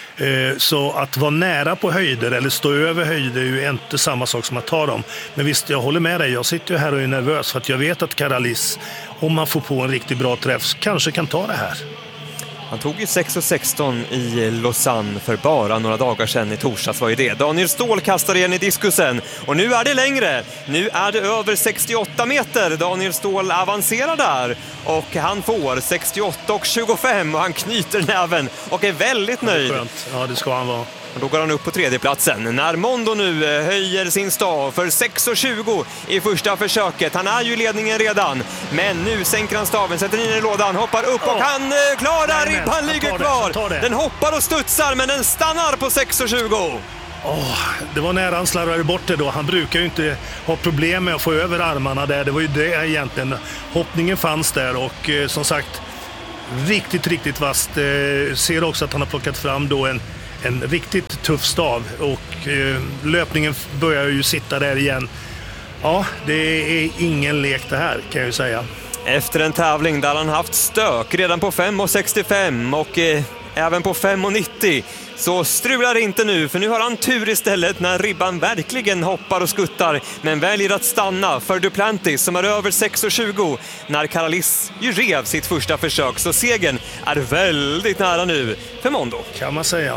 Så att vara nära på höjder eller stå över höjder är ju inte samma sak som att ta dem. Men visst, jag håller med dig. Jag sitter ju här och är nervös för att jag vet att Karalis, om man får på en riktigt bra träff, kanske kan ta det här. Han tog ju sex sexton i Lausanne för bara några dagar sedan. I torsdags var ju det. Daniel Ståhl kastar igen i diskusen. Och nu är det längre. Nu är det över sextioåtta meter. Daniel Ståhl avancerar där. Och han får sextioåtta och tjugofem. Och han knyter näven och är väldigt nöjd. Skönt. Ja, det ska han vara. Och då går han upp på tredjeplatsen. När Mondo nu höjer sin stav för sex tjugo i första försöket. Han är ju i ledningen redan. Men nu sänker han staven, sätter in i lådan, hoppar upp och han klarar. Ribban ligger kvar. Den hoppar och studsar men den stannar på sex tjugo. Oh, det var nära han slarvade bort det då. Han brukar ju inte ha problem med att få över armarna där. Det var ju det egentligen. Hoppningen fanns där och eh, som sagt riktigt, riktigt vast. Eh, ser också att han har plockat fram då en En riktigt tuff stav och eh, löpningen börjar ju sitta där igen. Ja, det är ingen lek det här kan jag ju säga. Efter en tävling där han haft stök redan på fem sextiofem och eh, även på fem nittio så strular det inte nu, för nu har han tur istället när ribban verkligen hoppar och skuttar men väljer att stanna för Duplantis som är över sex tjugo när Karalis ju rev sitt första försök, så segern är väldigt nära nu för Mondo. Kan man säga.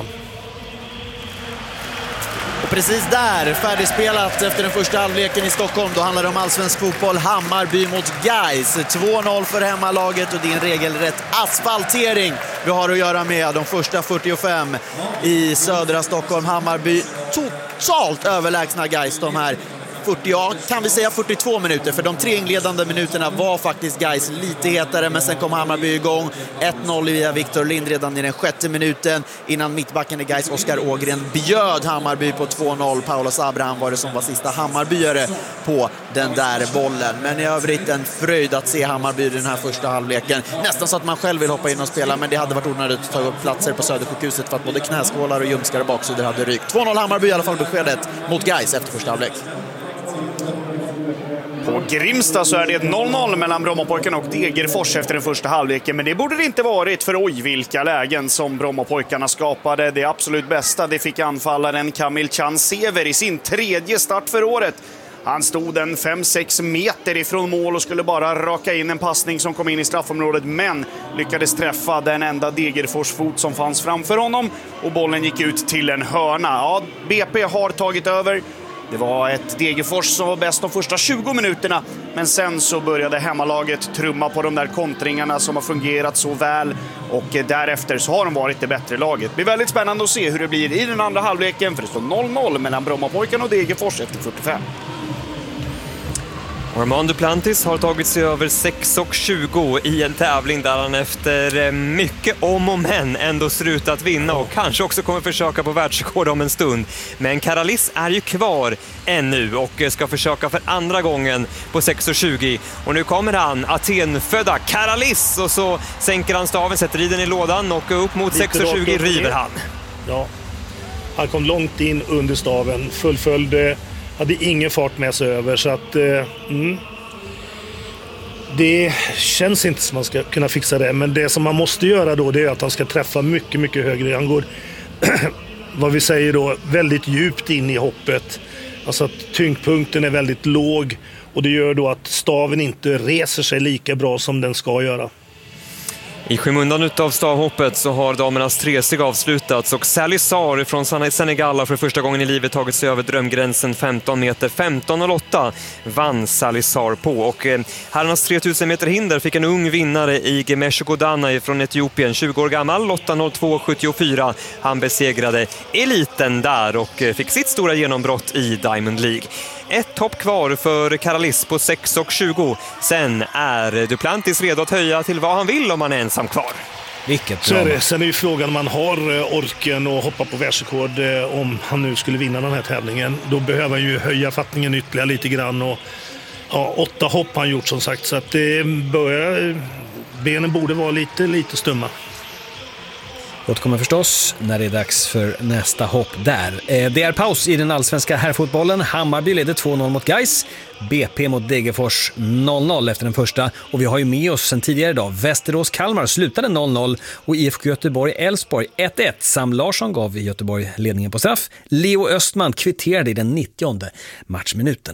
Och precis där, färdigspelat efter den första halvleken i Stockholm. Då handlar det om allsvensk fotboll, Hammarby mot Gais. två noll för hemmalaget och det är en regelrätt asfaltering vi har att göra med. De första fyrtiofem i södra Stockholm. Hammarby totalt överlägsna Gais de här fyrtio, ja, kan vi säga fyrtiotvå minuter, för de tre inledande minuterna var faktiskt Gais lite hetare, men sen kom Hammarby igång. ett noll via Victor Lind redan i den sjätte minuten innan mittbacken i Gais Oskar Ågren bjöd Hammarby på två noll. Paulos Abraham var det som var sista Hammarbyare på den där bollen, men i övrigt en fröjd att se Hammarby i den här första halvleken. Nästan så att man själv vill hoppa in och spela, men det hade varit onödigt att ta upp platser på Södersjukhuset för att både knäskålar och ljumskar och baksidor hade rykt. två noll Hammarby i alla fall beskedet mot Gais efter första halvlek. På Grimsta så är det noll noll mellan Brommapojkarna och Degerfors efter den första halvleken, men det borde det inte varit, för oj vilka lägen som Brommapojkarna skapade. Det absolut bästa det fick anfallaren Kamil Chansever i sin tredje start för året. Han stod en fem sex meter ifrån mål och skulle bara raka in en passning som kom in i straffområdet, men lyckades träffa den enda Degerfors-fot som fanns framför honom och bollen gick ut till en hörna. Ja, B P har tagit över. Det var ett Degerfors som var bäst de första tjugo minuterna, men sen så började hemmalaget trumma på de där kontringarna som har fungerat så väl, och därefter så har de varit det bättre laget. Det blir väldigt spännande att se hur det blir i den andra halvleken, för det står noll noll mellan Brommapojkarna och Degerfors efter fyrtiofem. Armand Duplantis har tagit sig över sex tjugo i en tävling där han efter mycket om och men ändå ser ut att vinna och kanske också kommer försöka på världsrekord om en stund. Men Karalis är ju kvar ännu och ska försöka för andra gången på sex tjugo. Och nu kommer han, Aten-födda Karalis, och så sänker han staven, sätter i den i lådan och upp mot sex tjugo river han. Ja, han kom långt in under staven, fullföljde, hade ingen fart med sig över, så att eh, mm, det känns inte som man ska kunna fixa det. Men det som man måste göra då, det är att han ska träffa mycket, mycket högre. Han går, vad vi säger då, väldigt djupt in i hoppet. Alltså att tyngdpunkten är väldigt låg, och det gör då att staven inte reser sig lika bra som den ska göra. I skymundan utav stavhoppet så har damernas tresteg avslutats och Sally Sarr från Senegal har för första gången i livet tagit sig över drömgränsen femton meter. femton noll åtta vann Sally Sarr på, och eh, herrarnas tre tusen meter hinder fick en ung vinnare i Gemesh Godana från Etiopien, tjugo år gammal, åtta noll två sjuttiofyra. Han besegrade eliten där och eh, fick sitt stora genombrott i Diamond League. Ett hopp kvar för Karalis på sex tjugo. Sen är Duplantis redo att höja till vad han vill om han är ensam kvar. Vilket Så är det. Sen är ju frågan om man har orken och hoppa på världsrekord om han nu skulle vinna den här tävlingen. Då behöver han ju höja fattningen ytterligare lite grann, och ja, åtta hopp har han gjort som sagt, så att det börjar, benen borde vara lite, lite stumma. Återkommer förstås när det är dags för nästa hopp där. Det är paus i den allsvenska herrfotbollen. Hammarby leder två noll mot Gais. B P mot Degerfors noll noll efter den första. Och vi har ju med oss sen tidigare idag Västerås-Kalmar slutade noll noll och I F K Göteborg-Elfsborg ett ett. Sam Larsson gav i Göteborg ledningen på straff. Leo Östman kvitterade i den nittionde matchminuten.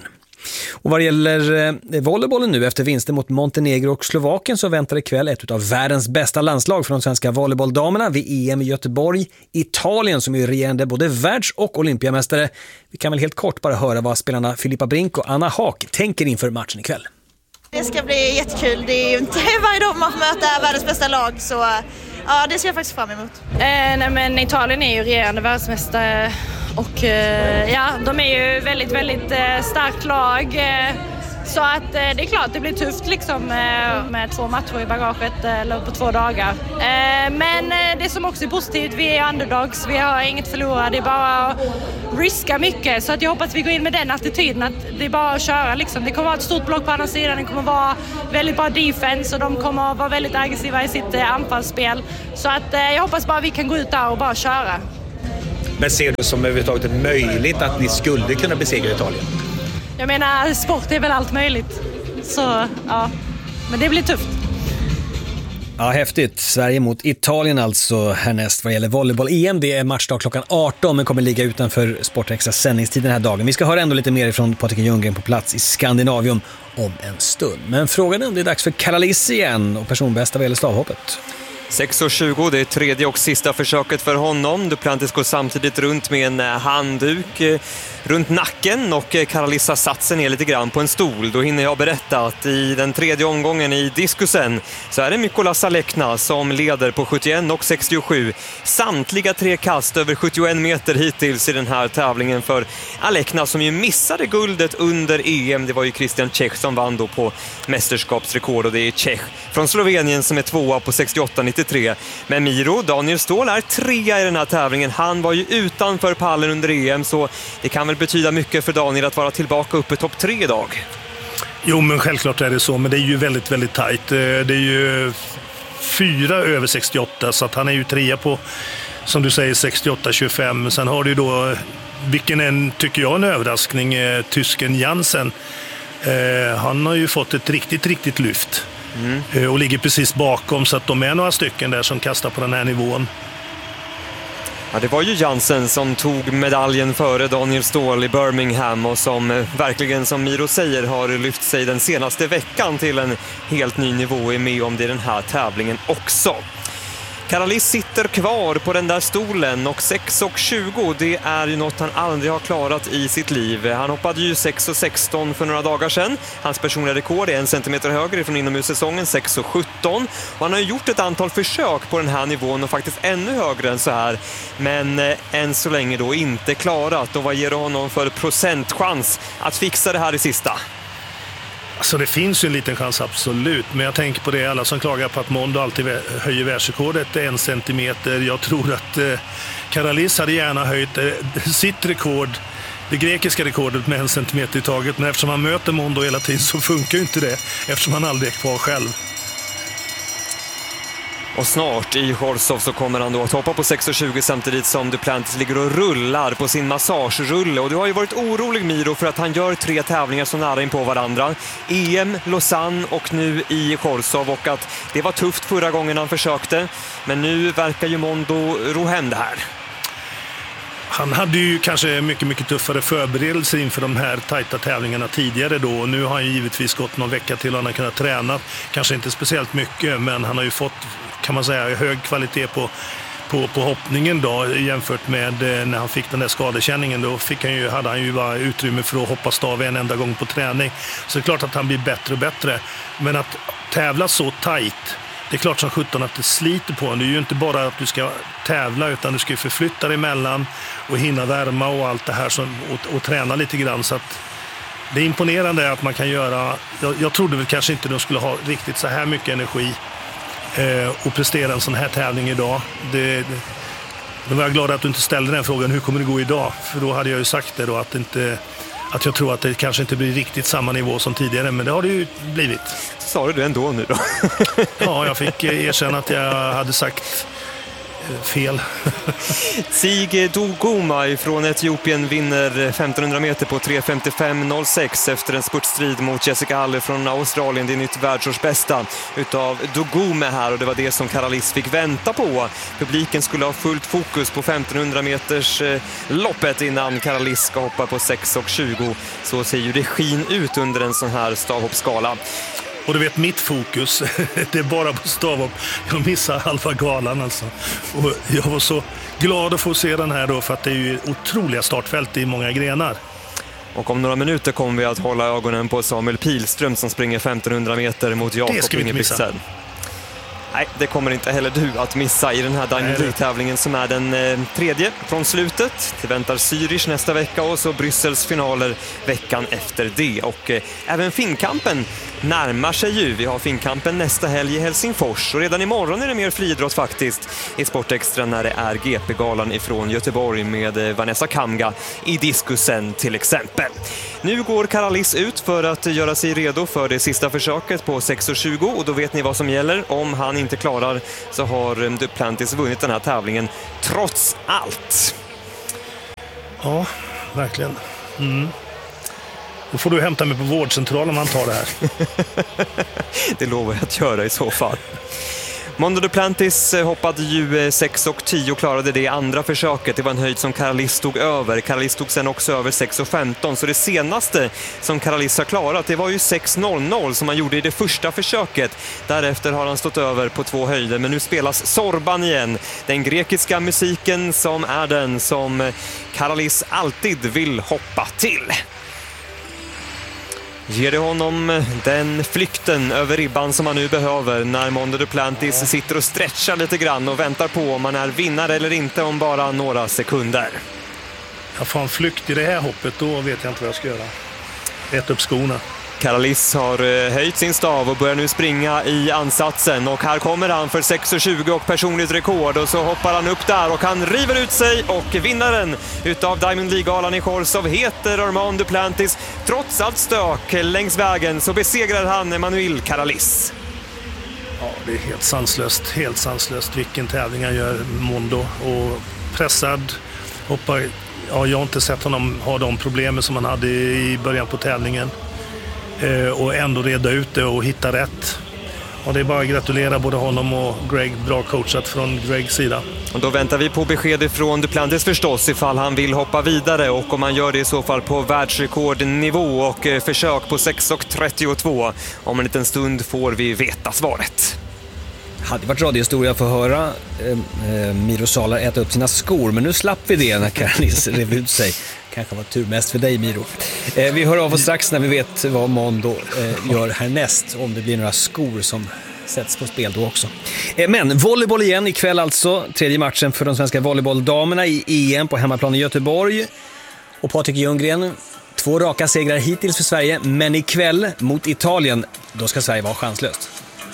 Och vad det gäller eh, volleybollen nu efter vinsten mot Montenegro och Slovakien så väntar ikväll ett av världens bästa landslag från de svenska volleybolldamerna vid E M i Göteborg. Italien som är regerande både världs- och olympiamästare. Vi kan väl helt kort bara höra vad spelarna Filippa Brink och Anna Haak tänker inför matchen ikväll. Det ska bli jättekul. Det är ju inte varje dag man får möta världens bästa lag så ja, det ser jag faktiskt fram emot. Eh, nej, men Italien är ju regerande världsmästare och eh, ja, de är ju väldigt, väldigt eh, starkt lag. Eh, så att eh, det är klart det blir tufft liksom eh, med två matcher i bagaget eh, eller på två dagar. Eh, men eh, det som också är positivt, vi är underdogs, vi har inget förlorat, det är bara att riska mycket. Så att jag hoppas att vi går in med den attityden att det är bara att köra liksom. Det kommer vara ett stort block på andra sidan, det kommer vara väldigt bra defense och de kommer vara väldigt aggressiva i sitt eh, anfallsspel. Så att eh, jag hoppas bara att vi kan gå ut där och bara köra. Men ser du som överhuvudtaget möjligt att ni skulle kunna besegra Italien? Jag menar, sport är väl allt möjligt. Så, ja. Men det blir tufft. Ja, häftigt. Sverige mot Italien alltså härnäst vad gäller volleyboll-E M. Det är matchdag klockan arton men kommer ligga utanför Sportextra sändningstid den här dagen. Vi ska höra ändå lite mer från Patrik Ljunggren på plats i Skandinavium om en stund. Men frågan är om det är dags för Karaliss igen och personbästa vad gäller stavhoppet. sex tjugo, det är tredje och sista försöket för honom. Duplantis går samtidigt runt med en handduk runt nacken och Karalissa satt sig ner lite grann på en stol. Då hinner jag berätta att i den tredje omgången i diskusen så är det Mykolas Alekna som leder på sjuttioen och sextiosju. Samtliga tre kast över sjuttioen meter hittills i den här tävlingen för Alekna som ju missade guldet under E M. Det var ju Christian Čech som vann då på mästerskapsrekord och det är Čech från Slovenien som är tvåa på sextioåtta nittiotre. Men Miro, Daniel Ståhl, är trea i den här tävlingen. Han var ju utanför pallen under E M så det kan väl betyda mycket för Daniel att vara tillbaka uppe i topp tre idag. Jo, men självklart är det så, men det är ju väldigt, väldigt tajt. Det är ju fyra över sextioåtta så att han är ju trea på, som du säger, sextioåtta tjugofem. Sen har du ju då, vilken en, tycker jag, en överraskning, eh, tysken Jansen. Eh, han har ju fått ett riktigt, riktigt lyft. Mm. Och ligger precis bakom så att de är några stycken där som kastar på den här nivån. Ja, det var ju Jansen som tog medaljen före Daniel Ståhl i Birmingham och som verkligen, som Miro säger, har lyft sig den senaste veckan till en helt ny nivå och är med om det i den här tävlingen också. Karaliss sitter kvar på den där stolen och sex tjugo, det är ju något han aldrig har klarat i sitt liv. Han hoppade ju sex sexton för några dagar sedan. Hans personliga rekord är en centimeter högre från inomhussäsongen, sex sjutton. Och han har gjort ett antal försök på den här nivån och faktiskt ännu högre än så här. Men eh, än så länge då inte klarat. Och vad ger det honom för procentchans att fixa det här i sista? Alltså det finns ju en liten chans, absolut. Men jag tänker på det, alla som klagar på att Mondo alltid höjer världsrekordet en centimeter. Jag tror att eh, Karaliss hade gärna höjt eh, sitt rekord, det grekiska rekordet, med en centimeter i taget. Men eftersom han möter Mondo hela tiden så funkar ju inte det, eftersom han aldrig är kvar själv. Och snart i Horsov så kommer han då att hoppa på sex tjugo samtidigt som Duplantis ligger och rullar på sin massagerulle. Och du har ju varit orolig, Miro, för att han gör tre tävlingar så nära in på varandra. E M, Lausanne och nu i Horsov, och att det var tufft förra gången han försökte. Men nu verkar ju Mondo ro hem det här. Han hade ju kanske mycket, mycket tuffare förberedelser inför de här tajta tävlingarna tidigare då. Och nu har han givetvis gått någon vecka till och han har kunnat träna. Kanske inte speciellt mycket, men han har ju fått, kan man säga, hög kvalitet på, på, på hoppningen då, jämfört med när han fick den där skadekänningen. Då fick han ju, hade han ju bara utrymme för att hoppa stav en enda gång på träning. Så det är klart att han blir bättre och bättre. Men att tävla så tajt, det är klart som sjutton att det sliter på en. Det är ju inte bara att du ska tävla, utan du ska förflytta dig emellan och hinna värma och allt det här som, och, och träna lite grann. Så att det är imponerande att man kan göra. Jag, jag trodde väl kanske inte de skulle ha riktigt så här mycket energi eh, och prestera en sån här tävling idag. Det, det, då var jag glad att du inte ställde den frågan, hur kommer det gå idag? För då hade jag ju sagt det då, att inte... Att jag tror att det kanske inte blir riktigt samma nivå som tidigare, men det har det ju blivit. Sa du det ändå nu då? Ja, jag fick erkänna att jag hade sagt fel. Sige Dogoma från Etiopien vinner femtonhundra meter på tre femtiofem noll sex efter en spurtstrid mot Jessica Halle från Australien. Det är nytt världsårsbästa utav Dogoma här, och det var det som Karalis fick vänta på. Publiken skulle ha fullt fokus på femtonhundra meters loppet innan Karalis ska hoppa på sex tjugo. Så ser ju det skin ut under en sån här stavhoppsskala. Och du vet, mitt fokus, det är bara på stavhopp. Jag missar halva galan alltså. Och jag var så glad att få se den här då, för att det är ju otroliga startfält i många grenar. Och om några minuter kommer vi att hålla ögonen på Samuel Pilström som springer femtonhundra meter mot Jakob Ingebrigtsen. Nej, det kommer inte heller du att missa i den här Diamond League-tävlingen som är den eh, tredje från slutet. Det väntar Zürich nästa vecka och så Bryssels finaler veckan efter det. Och eh, även Finnkampen närmar sig ju. Vi har Finnkampen nästa helg i Helsingfors, och redan imorgon är det mer friidrott faktiskt i Sportextra när det är G P-galan ifrån Göteborg med eh, Vanessa Kamga i diskusen till exempel. Nu går Karalis ut för att göra sig redo för det sista försöket på sex tjugo, och då vet ni vad som gäller. Om han inte klarar så har Duplantis vunnit den här tävlingen trots allt. Ja, verkligen. Mm. Då får du hämta mig på vårdcentralen om han tar det här. Det lovar jag att göra i så fall. Mondo Duplantis hoppade ju sex tio och klarade det andra försöket. Det var en höjd som Karalis stod över. Karalis tog sen också över sex femton. Så det senaste som Karalis har klarat, det var ju sex noll noll som han gjorde i det första försöket. Därefter har han stått över på två höjder. Men nu spelas Sorban igen. Den grekiska musiken som är den som Karalis alltid vill hoppa till. Ger det honom den flykten över ribban som han nu behöver när Mondo Duplantis sitter och stretchar lite grann och väntar på om han är vinnare eller inte om bara några sekunder. Jag får en flykt i det här hoppet, då vet jag inte vad jag ska göra. Ät upp skorna. Karalis har höjt sin stav och börjar nu springa i ansatsen, och här kommer han för sex tjugo och personligt rekord, och så hoppar han upp där och han river ut sig, och vinnaren utav Diamond League-galan i Chorzów heter Armand Duplantis. Trots allt stök längs vägen så besegrar han Emmanuel Karalis. Ja, det är helt sanslöst, helt sanslöst vilken tävling han gör, Mondo, och pressad, hoppar. Ja, jag har inte sett honom ha de problemen som han hade i början på tävlingen. Och ändå reda ut det och hitta rätt. Och det är bara att gratulera både honom och Greg, bra coachat från Gregs sida. Och då väntar vi på besked från Duplantis förstås ifall han vill hoppa vidare, och om han gör det i så fall på världsrekordnivå och försök på sex trettiotvå. Om en liten stund får vi veta svaret. Hade varit radiohistoria för att höra eh, Miro Sala äta upp sina skor, men nu slapp vi det när Karalis rev ut sig. Kanske var tur mest för dig, Miro. Eh, vi hör av oss strax när vi vet vad Mondo eh, gör härnäst, om det blir några skor som sätts på spel då också. Eh, men volleyboll igen ikväll alltså. Tredje matchen för de svenska volleybolldamerna i E M på hemmaplan i Göteborg. Och Patrik Ljunggren, två raka segrar hittills för Sverige, men ikväll mot Italien, då ska Sverige vara chanslöst.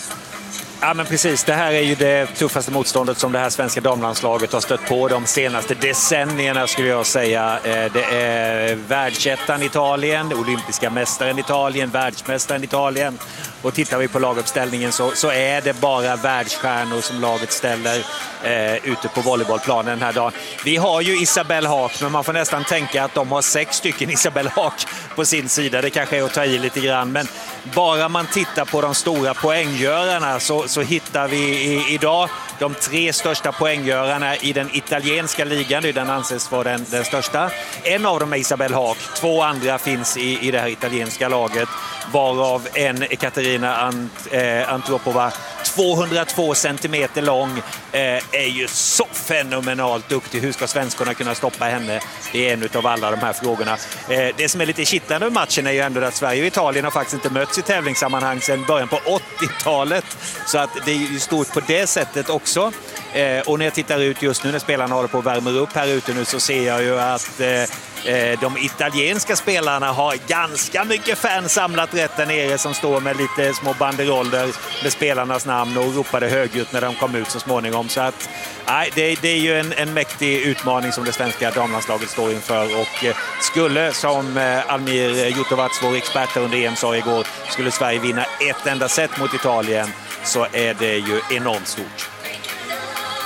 Ja, men precis. Det här är ju det tuffaste motståndet som det här svenska damlandslaget har stött på de senaste decennierna, skulle jag säga. Det är världsettan Italien, olympiska mästaren Italien, världsmästaren Italien. Och tittar vi på laguppställningen så, så är det bara världsstjärnor som laget ställer eh, ute på volleybollplanen den här dagen. Vi har ju Isabelle Haak, men man får nästan tänka att de har sex stycken Isabelle Haak på sin sida. Det kanske är att ta i lite grann, men bara man tittar på de stora poänggörarna så, så hittar vi i, idag de tre största poänggörarna i den italienska ligan. Den anses vara den, den största. En av dem är Isabelle Haak. Två andra finns i, i det här italienska laget, varav en är Katarina Ant, eh, Antropova, tvåhundratvå centimeter lång, eh, är ju så fenomenalt duktig. Hur ska svenskarna kunna stoppa henne? Det är en av alla de här frågorna. Eh, det som är lite kittlande med matchen är ju ändå att Sverige och Italien har faktiskt inte mötts i tävlingssammanhang sedan början på åttiotalet. Så att det är ju stort på det sättet också. Eh, och när jag tittar ut just nu när spelarna håller på att värma upp här ute nu, så ser jag ju att eh, de italienska spelarna har ganska mycket fans samlat rätt där nere som står med lite små banderoller med spelarnas namn och ropade högljutt när de kom ut så småningom. Så att, nej, det, det är ju en, en mäktig utmaning som det svenska damlandslaget står inför, och skulle, som Almir Jutovac, vår expert under E M, sa igår, skulle Sverige vinna ett enda set mot Italien, så är det ju enormt stort.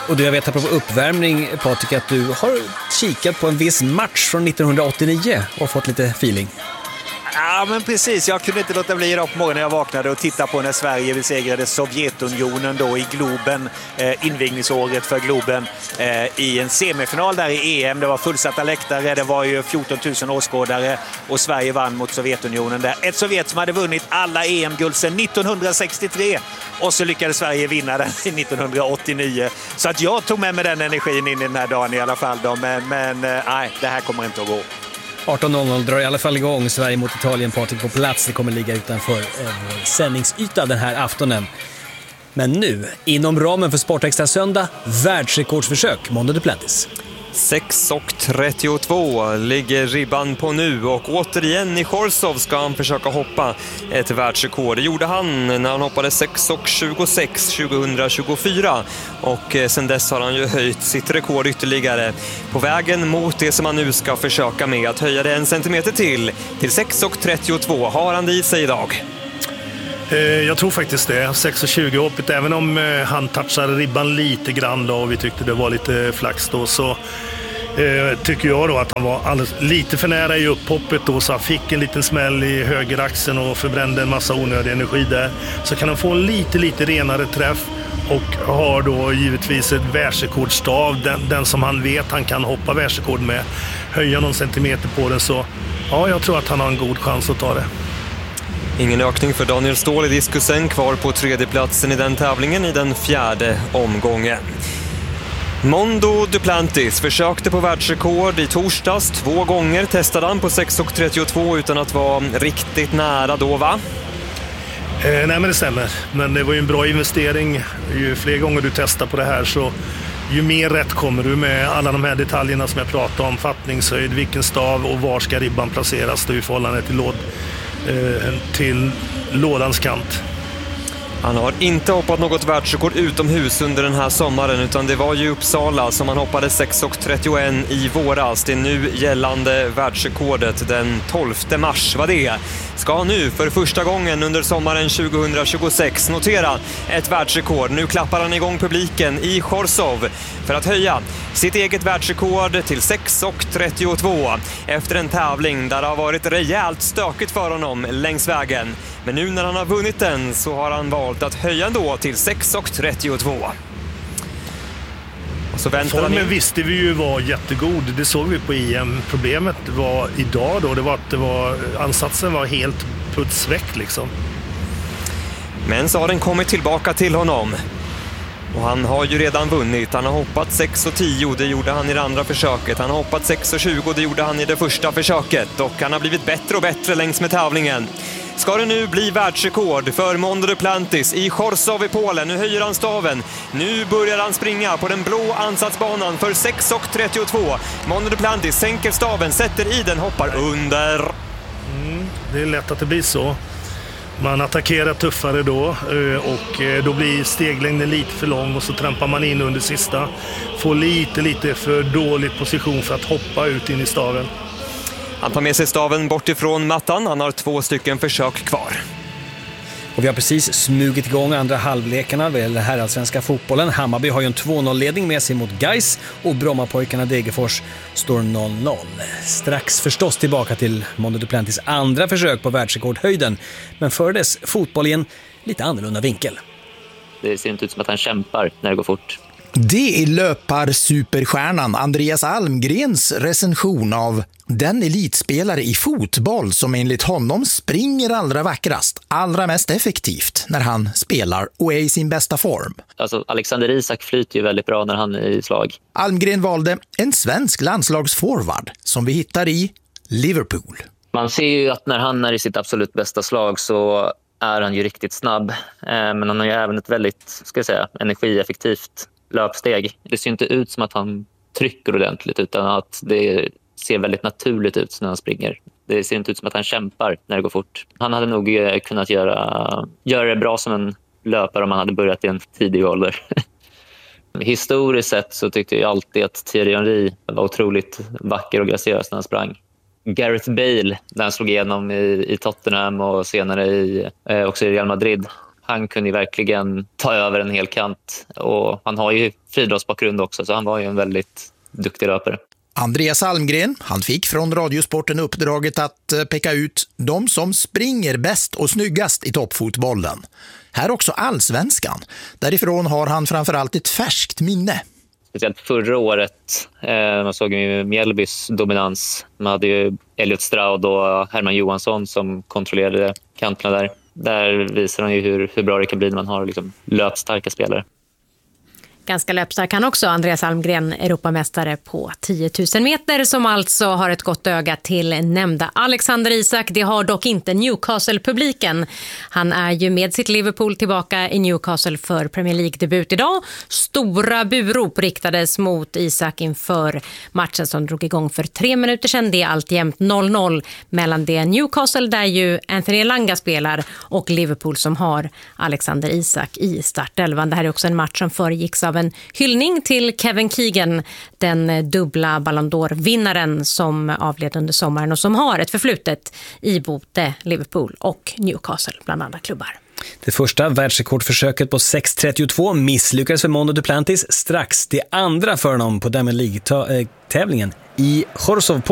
Och du, jag vet apropå uppvärmning, Patrik, att du har kikat på en viss match från nittonhundraåttionio och fått lite feeling. Ja, men precis. Jag kunde inte låta bli idag på morgonen när jag vaknade och titta på när Sverige besegrade Sovjetunionen då i Globen, eh, invigningsåret för Globen, eh, i en semifinal där i E M. Det var fullsatta läktare, det var ju fjorton tusen åskådare och Sverige vann mot Sovjetunionen där. Ett Sovjet som hade vunnit alla E M-guld sedan nittonhundrasextiotre och så lyckades Sverige vinna den i nittonhundraåttionio. Så att jag tog med mig den energin in i den här dagen i alla fall då. Men, men eh, nej, det här kommer inte att gå. arton noll noll drar i alla fall igång Sverige mot Italien. Patrik på plats, det kommer ligga utanför eh, vår sändningsyta den här aftonen. Men nu, inom ramen för Sportextra söndag, världsrekordsförsök, Mondo Duplantis. sex trettiotvå ligger ribban på nu och återigen i Chorzów ska han försöka hoppa ett världsrekord. Det gjorde han när han hoppade sex tjugosex tjugohundratjugofyra och sen dess har han ju höjt sitt rekord ytterligare på vägen mot det som han nu ska försöka med, att höja det en centimeter till till sex trettiotvå. Har han det i sig idag? Jag tror faktiskt det. sex tjugo hoppet, även om han touchade ribban lite grann då och vi tyckte det var lite flax då, så eh, tycker jag då att han var alldeles lite för nära i upphoppet då, så han fick en liten smäll i högeraxeln och förbrände en massa onödig energi där. Så kan han få en lite, lite renare träff och har då givetvis ett världsrekordstav, den, den som han vet han kan hoppa världsrekord med, höja någon centimeter på den, så ja, jag tror att han har en god chans att ta det. Ingen ökning för Daniel Ståhl i diskusen, kvar på tredjeplatsen i den tävlingen i den fjärde omgången. Mondo Duplantis försökte på världsrekord i torsdags. Två gånger testade han på sex trettiotvå utan att vara riktigt nära då, va? Eh, nej, men det stämmer. Men det var ju en bra investering. Ju fler gånger du testar på det här, så ju mer rätt kommer du med alla de här detaljerna som jag pratade om. Fattningshöjd, vilken stav och var ska ribban placeras då i förhållande till låd. till lådans kant. Han har inte hoppat något världsrekord utomhus under den här sommaren, utan det var ju Uppsala som han hoppade sex trettioett i våras. Det nu gällande världsrekordet den tolfte mars var det. Ska nu för första gången under sommaren tjugohundratjugosex notera ett världsrekord. Nu klappar han igång publiken i Chorzów för att höja sitt eget världsrekord till sex trettiotvå efter en tävling där det har varit rejält stökigt för honom längs vägen. Men nu när han har vunnit den så har han valt att höja ändå till sex trettiotvå. Och så väntar Formen han in. visste vi ju var jättegod, det såg vi på E M. Problemet var idag då, det var att det var, ansatsen var helt putsväck liksom. Men så har den kommit tillbaka till honom. Och han har ju redan vunnit. Han har hoppat sex tio, det gjorde han i det andra försöket. Han har hoppat sex tjugo, det gjorde han i det första försöket. Och han har blivit bättre och bättre längs med tävlingen. Ska det nu bli världsrekord för Mondo Duplantis i Chorzów i Polen. Nu höjer han staven. Nu börjar han springa på den blå ansatsbanan för sex trettiotvå. Mondo Duplantis sänker staven, sätter i den, hoppar under. Mm, det är lätt att det blir så. Man attackerar tuffare då och då blir steglängden lite för lång och så trampar man in under sista. Får lite, lite för dålig position för att hoppa ut in i staven. Han tar med sig staven bort ifrån mattan. Han har två stycken försök kvar. Och vi har precis smugit igång andra halvlekarna vad herrallsvenska fotbollen. Hammarby har ju en två noll-ledning med sig mot Gais och Brommapojkarna Degerfors står noll noll. Strax förstås tillbaka till Mondo Duplantis andra försök på världsrekordhöjden. Men för dess fotboll i en lite annorlunda vinkel. Det ser inte ut som att han kämpar när det går fort. Det är löpar-superstjärnan Andreas Almgrens recension av den elitspelare i fotboll som enligt honom springer allra vackrast, allra mest effektivt när han spelar och är i sin bästa form. Alltså Alexander Isak flyter ju väldigt bra när han är i slag. Almgren valde en svensk landslagsforward som vi hittar i Liverpool. Man ser ju att när han är i sitt absolut bästa slag så är han ju riktigt snabb. Men han har ju även ett väldigt, ska jag säga, energieffektivt löpsteg. Det ser inte ut som att han trycker ordentligt utan att det ser väldigt naturligt ut när han springer. Det ser inte ut som att han kämpar när det går fort. Han hade nog kunnat göra, göra det bra som en löpare om han hade börjat i en tidig ålder. Historiskt sett så tyckte jag alltid att Thierry Henry var otroligt vacker och graciös när han sprang. Gareth Bale, när han slog igenom i, i Tottenham och senare i, eh, också i Real Madrid, Han kunde ju verkligen ta över en hel kant och han har ju friidrottsbakgrund också, så han var ju en väldigt duktig löpare. Andreas Almgren, han fick från Radiosporten uppdraget att peka ut de som springer bäst och snyggast i toppfotbollen. Här också allsvenskan. Därifrån har han framförallt ett färskt minne. Speciellt förra året, eh, man såg ju Mjällbys dominans. Man hade ju Elliot Stroud och Herman Johansson som kontrollerade kanterna där. Där visar de ju hur, hur bra det kan bli när man har liksom löpstarka spelare. Ganska löpstark han också, Andreas Almgren, Europamästare på tio tusen meter, som alltså har ett gott öga till nämnda Alexander Isak. Det har dock inte Newcastle-publiken. Han är ju med sitt Liverpool tillbaka i Newcastle för Premier League-debut idag. Stora burop riktades mot Isak inför matchen som drog igång för tre minuter sedan. Det är alltjämt noll noll mellan det Newcastle, där ju Anthony Elanga spelar, och Liverpool som har Alexander Isak i startelvan. Det här är också en match som föregicks av en hyllning till Kevin Keegan, den dubbla Ballon d'Or-vinnaren som avled under sommaren och som har ett förflutet i både Liverpool och Newcastle bland andra klubbar. Det första världsrekordförsöket på sex trettiotvå misslyckades för Mondo Duplantis strax. Det andra för honom på Diamond League-tävlingen i Chorzów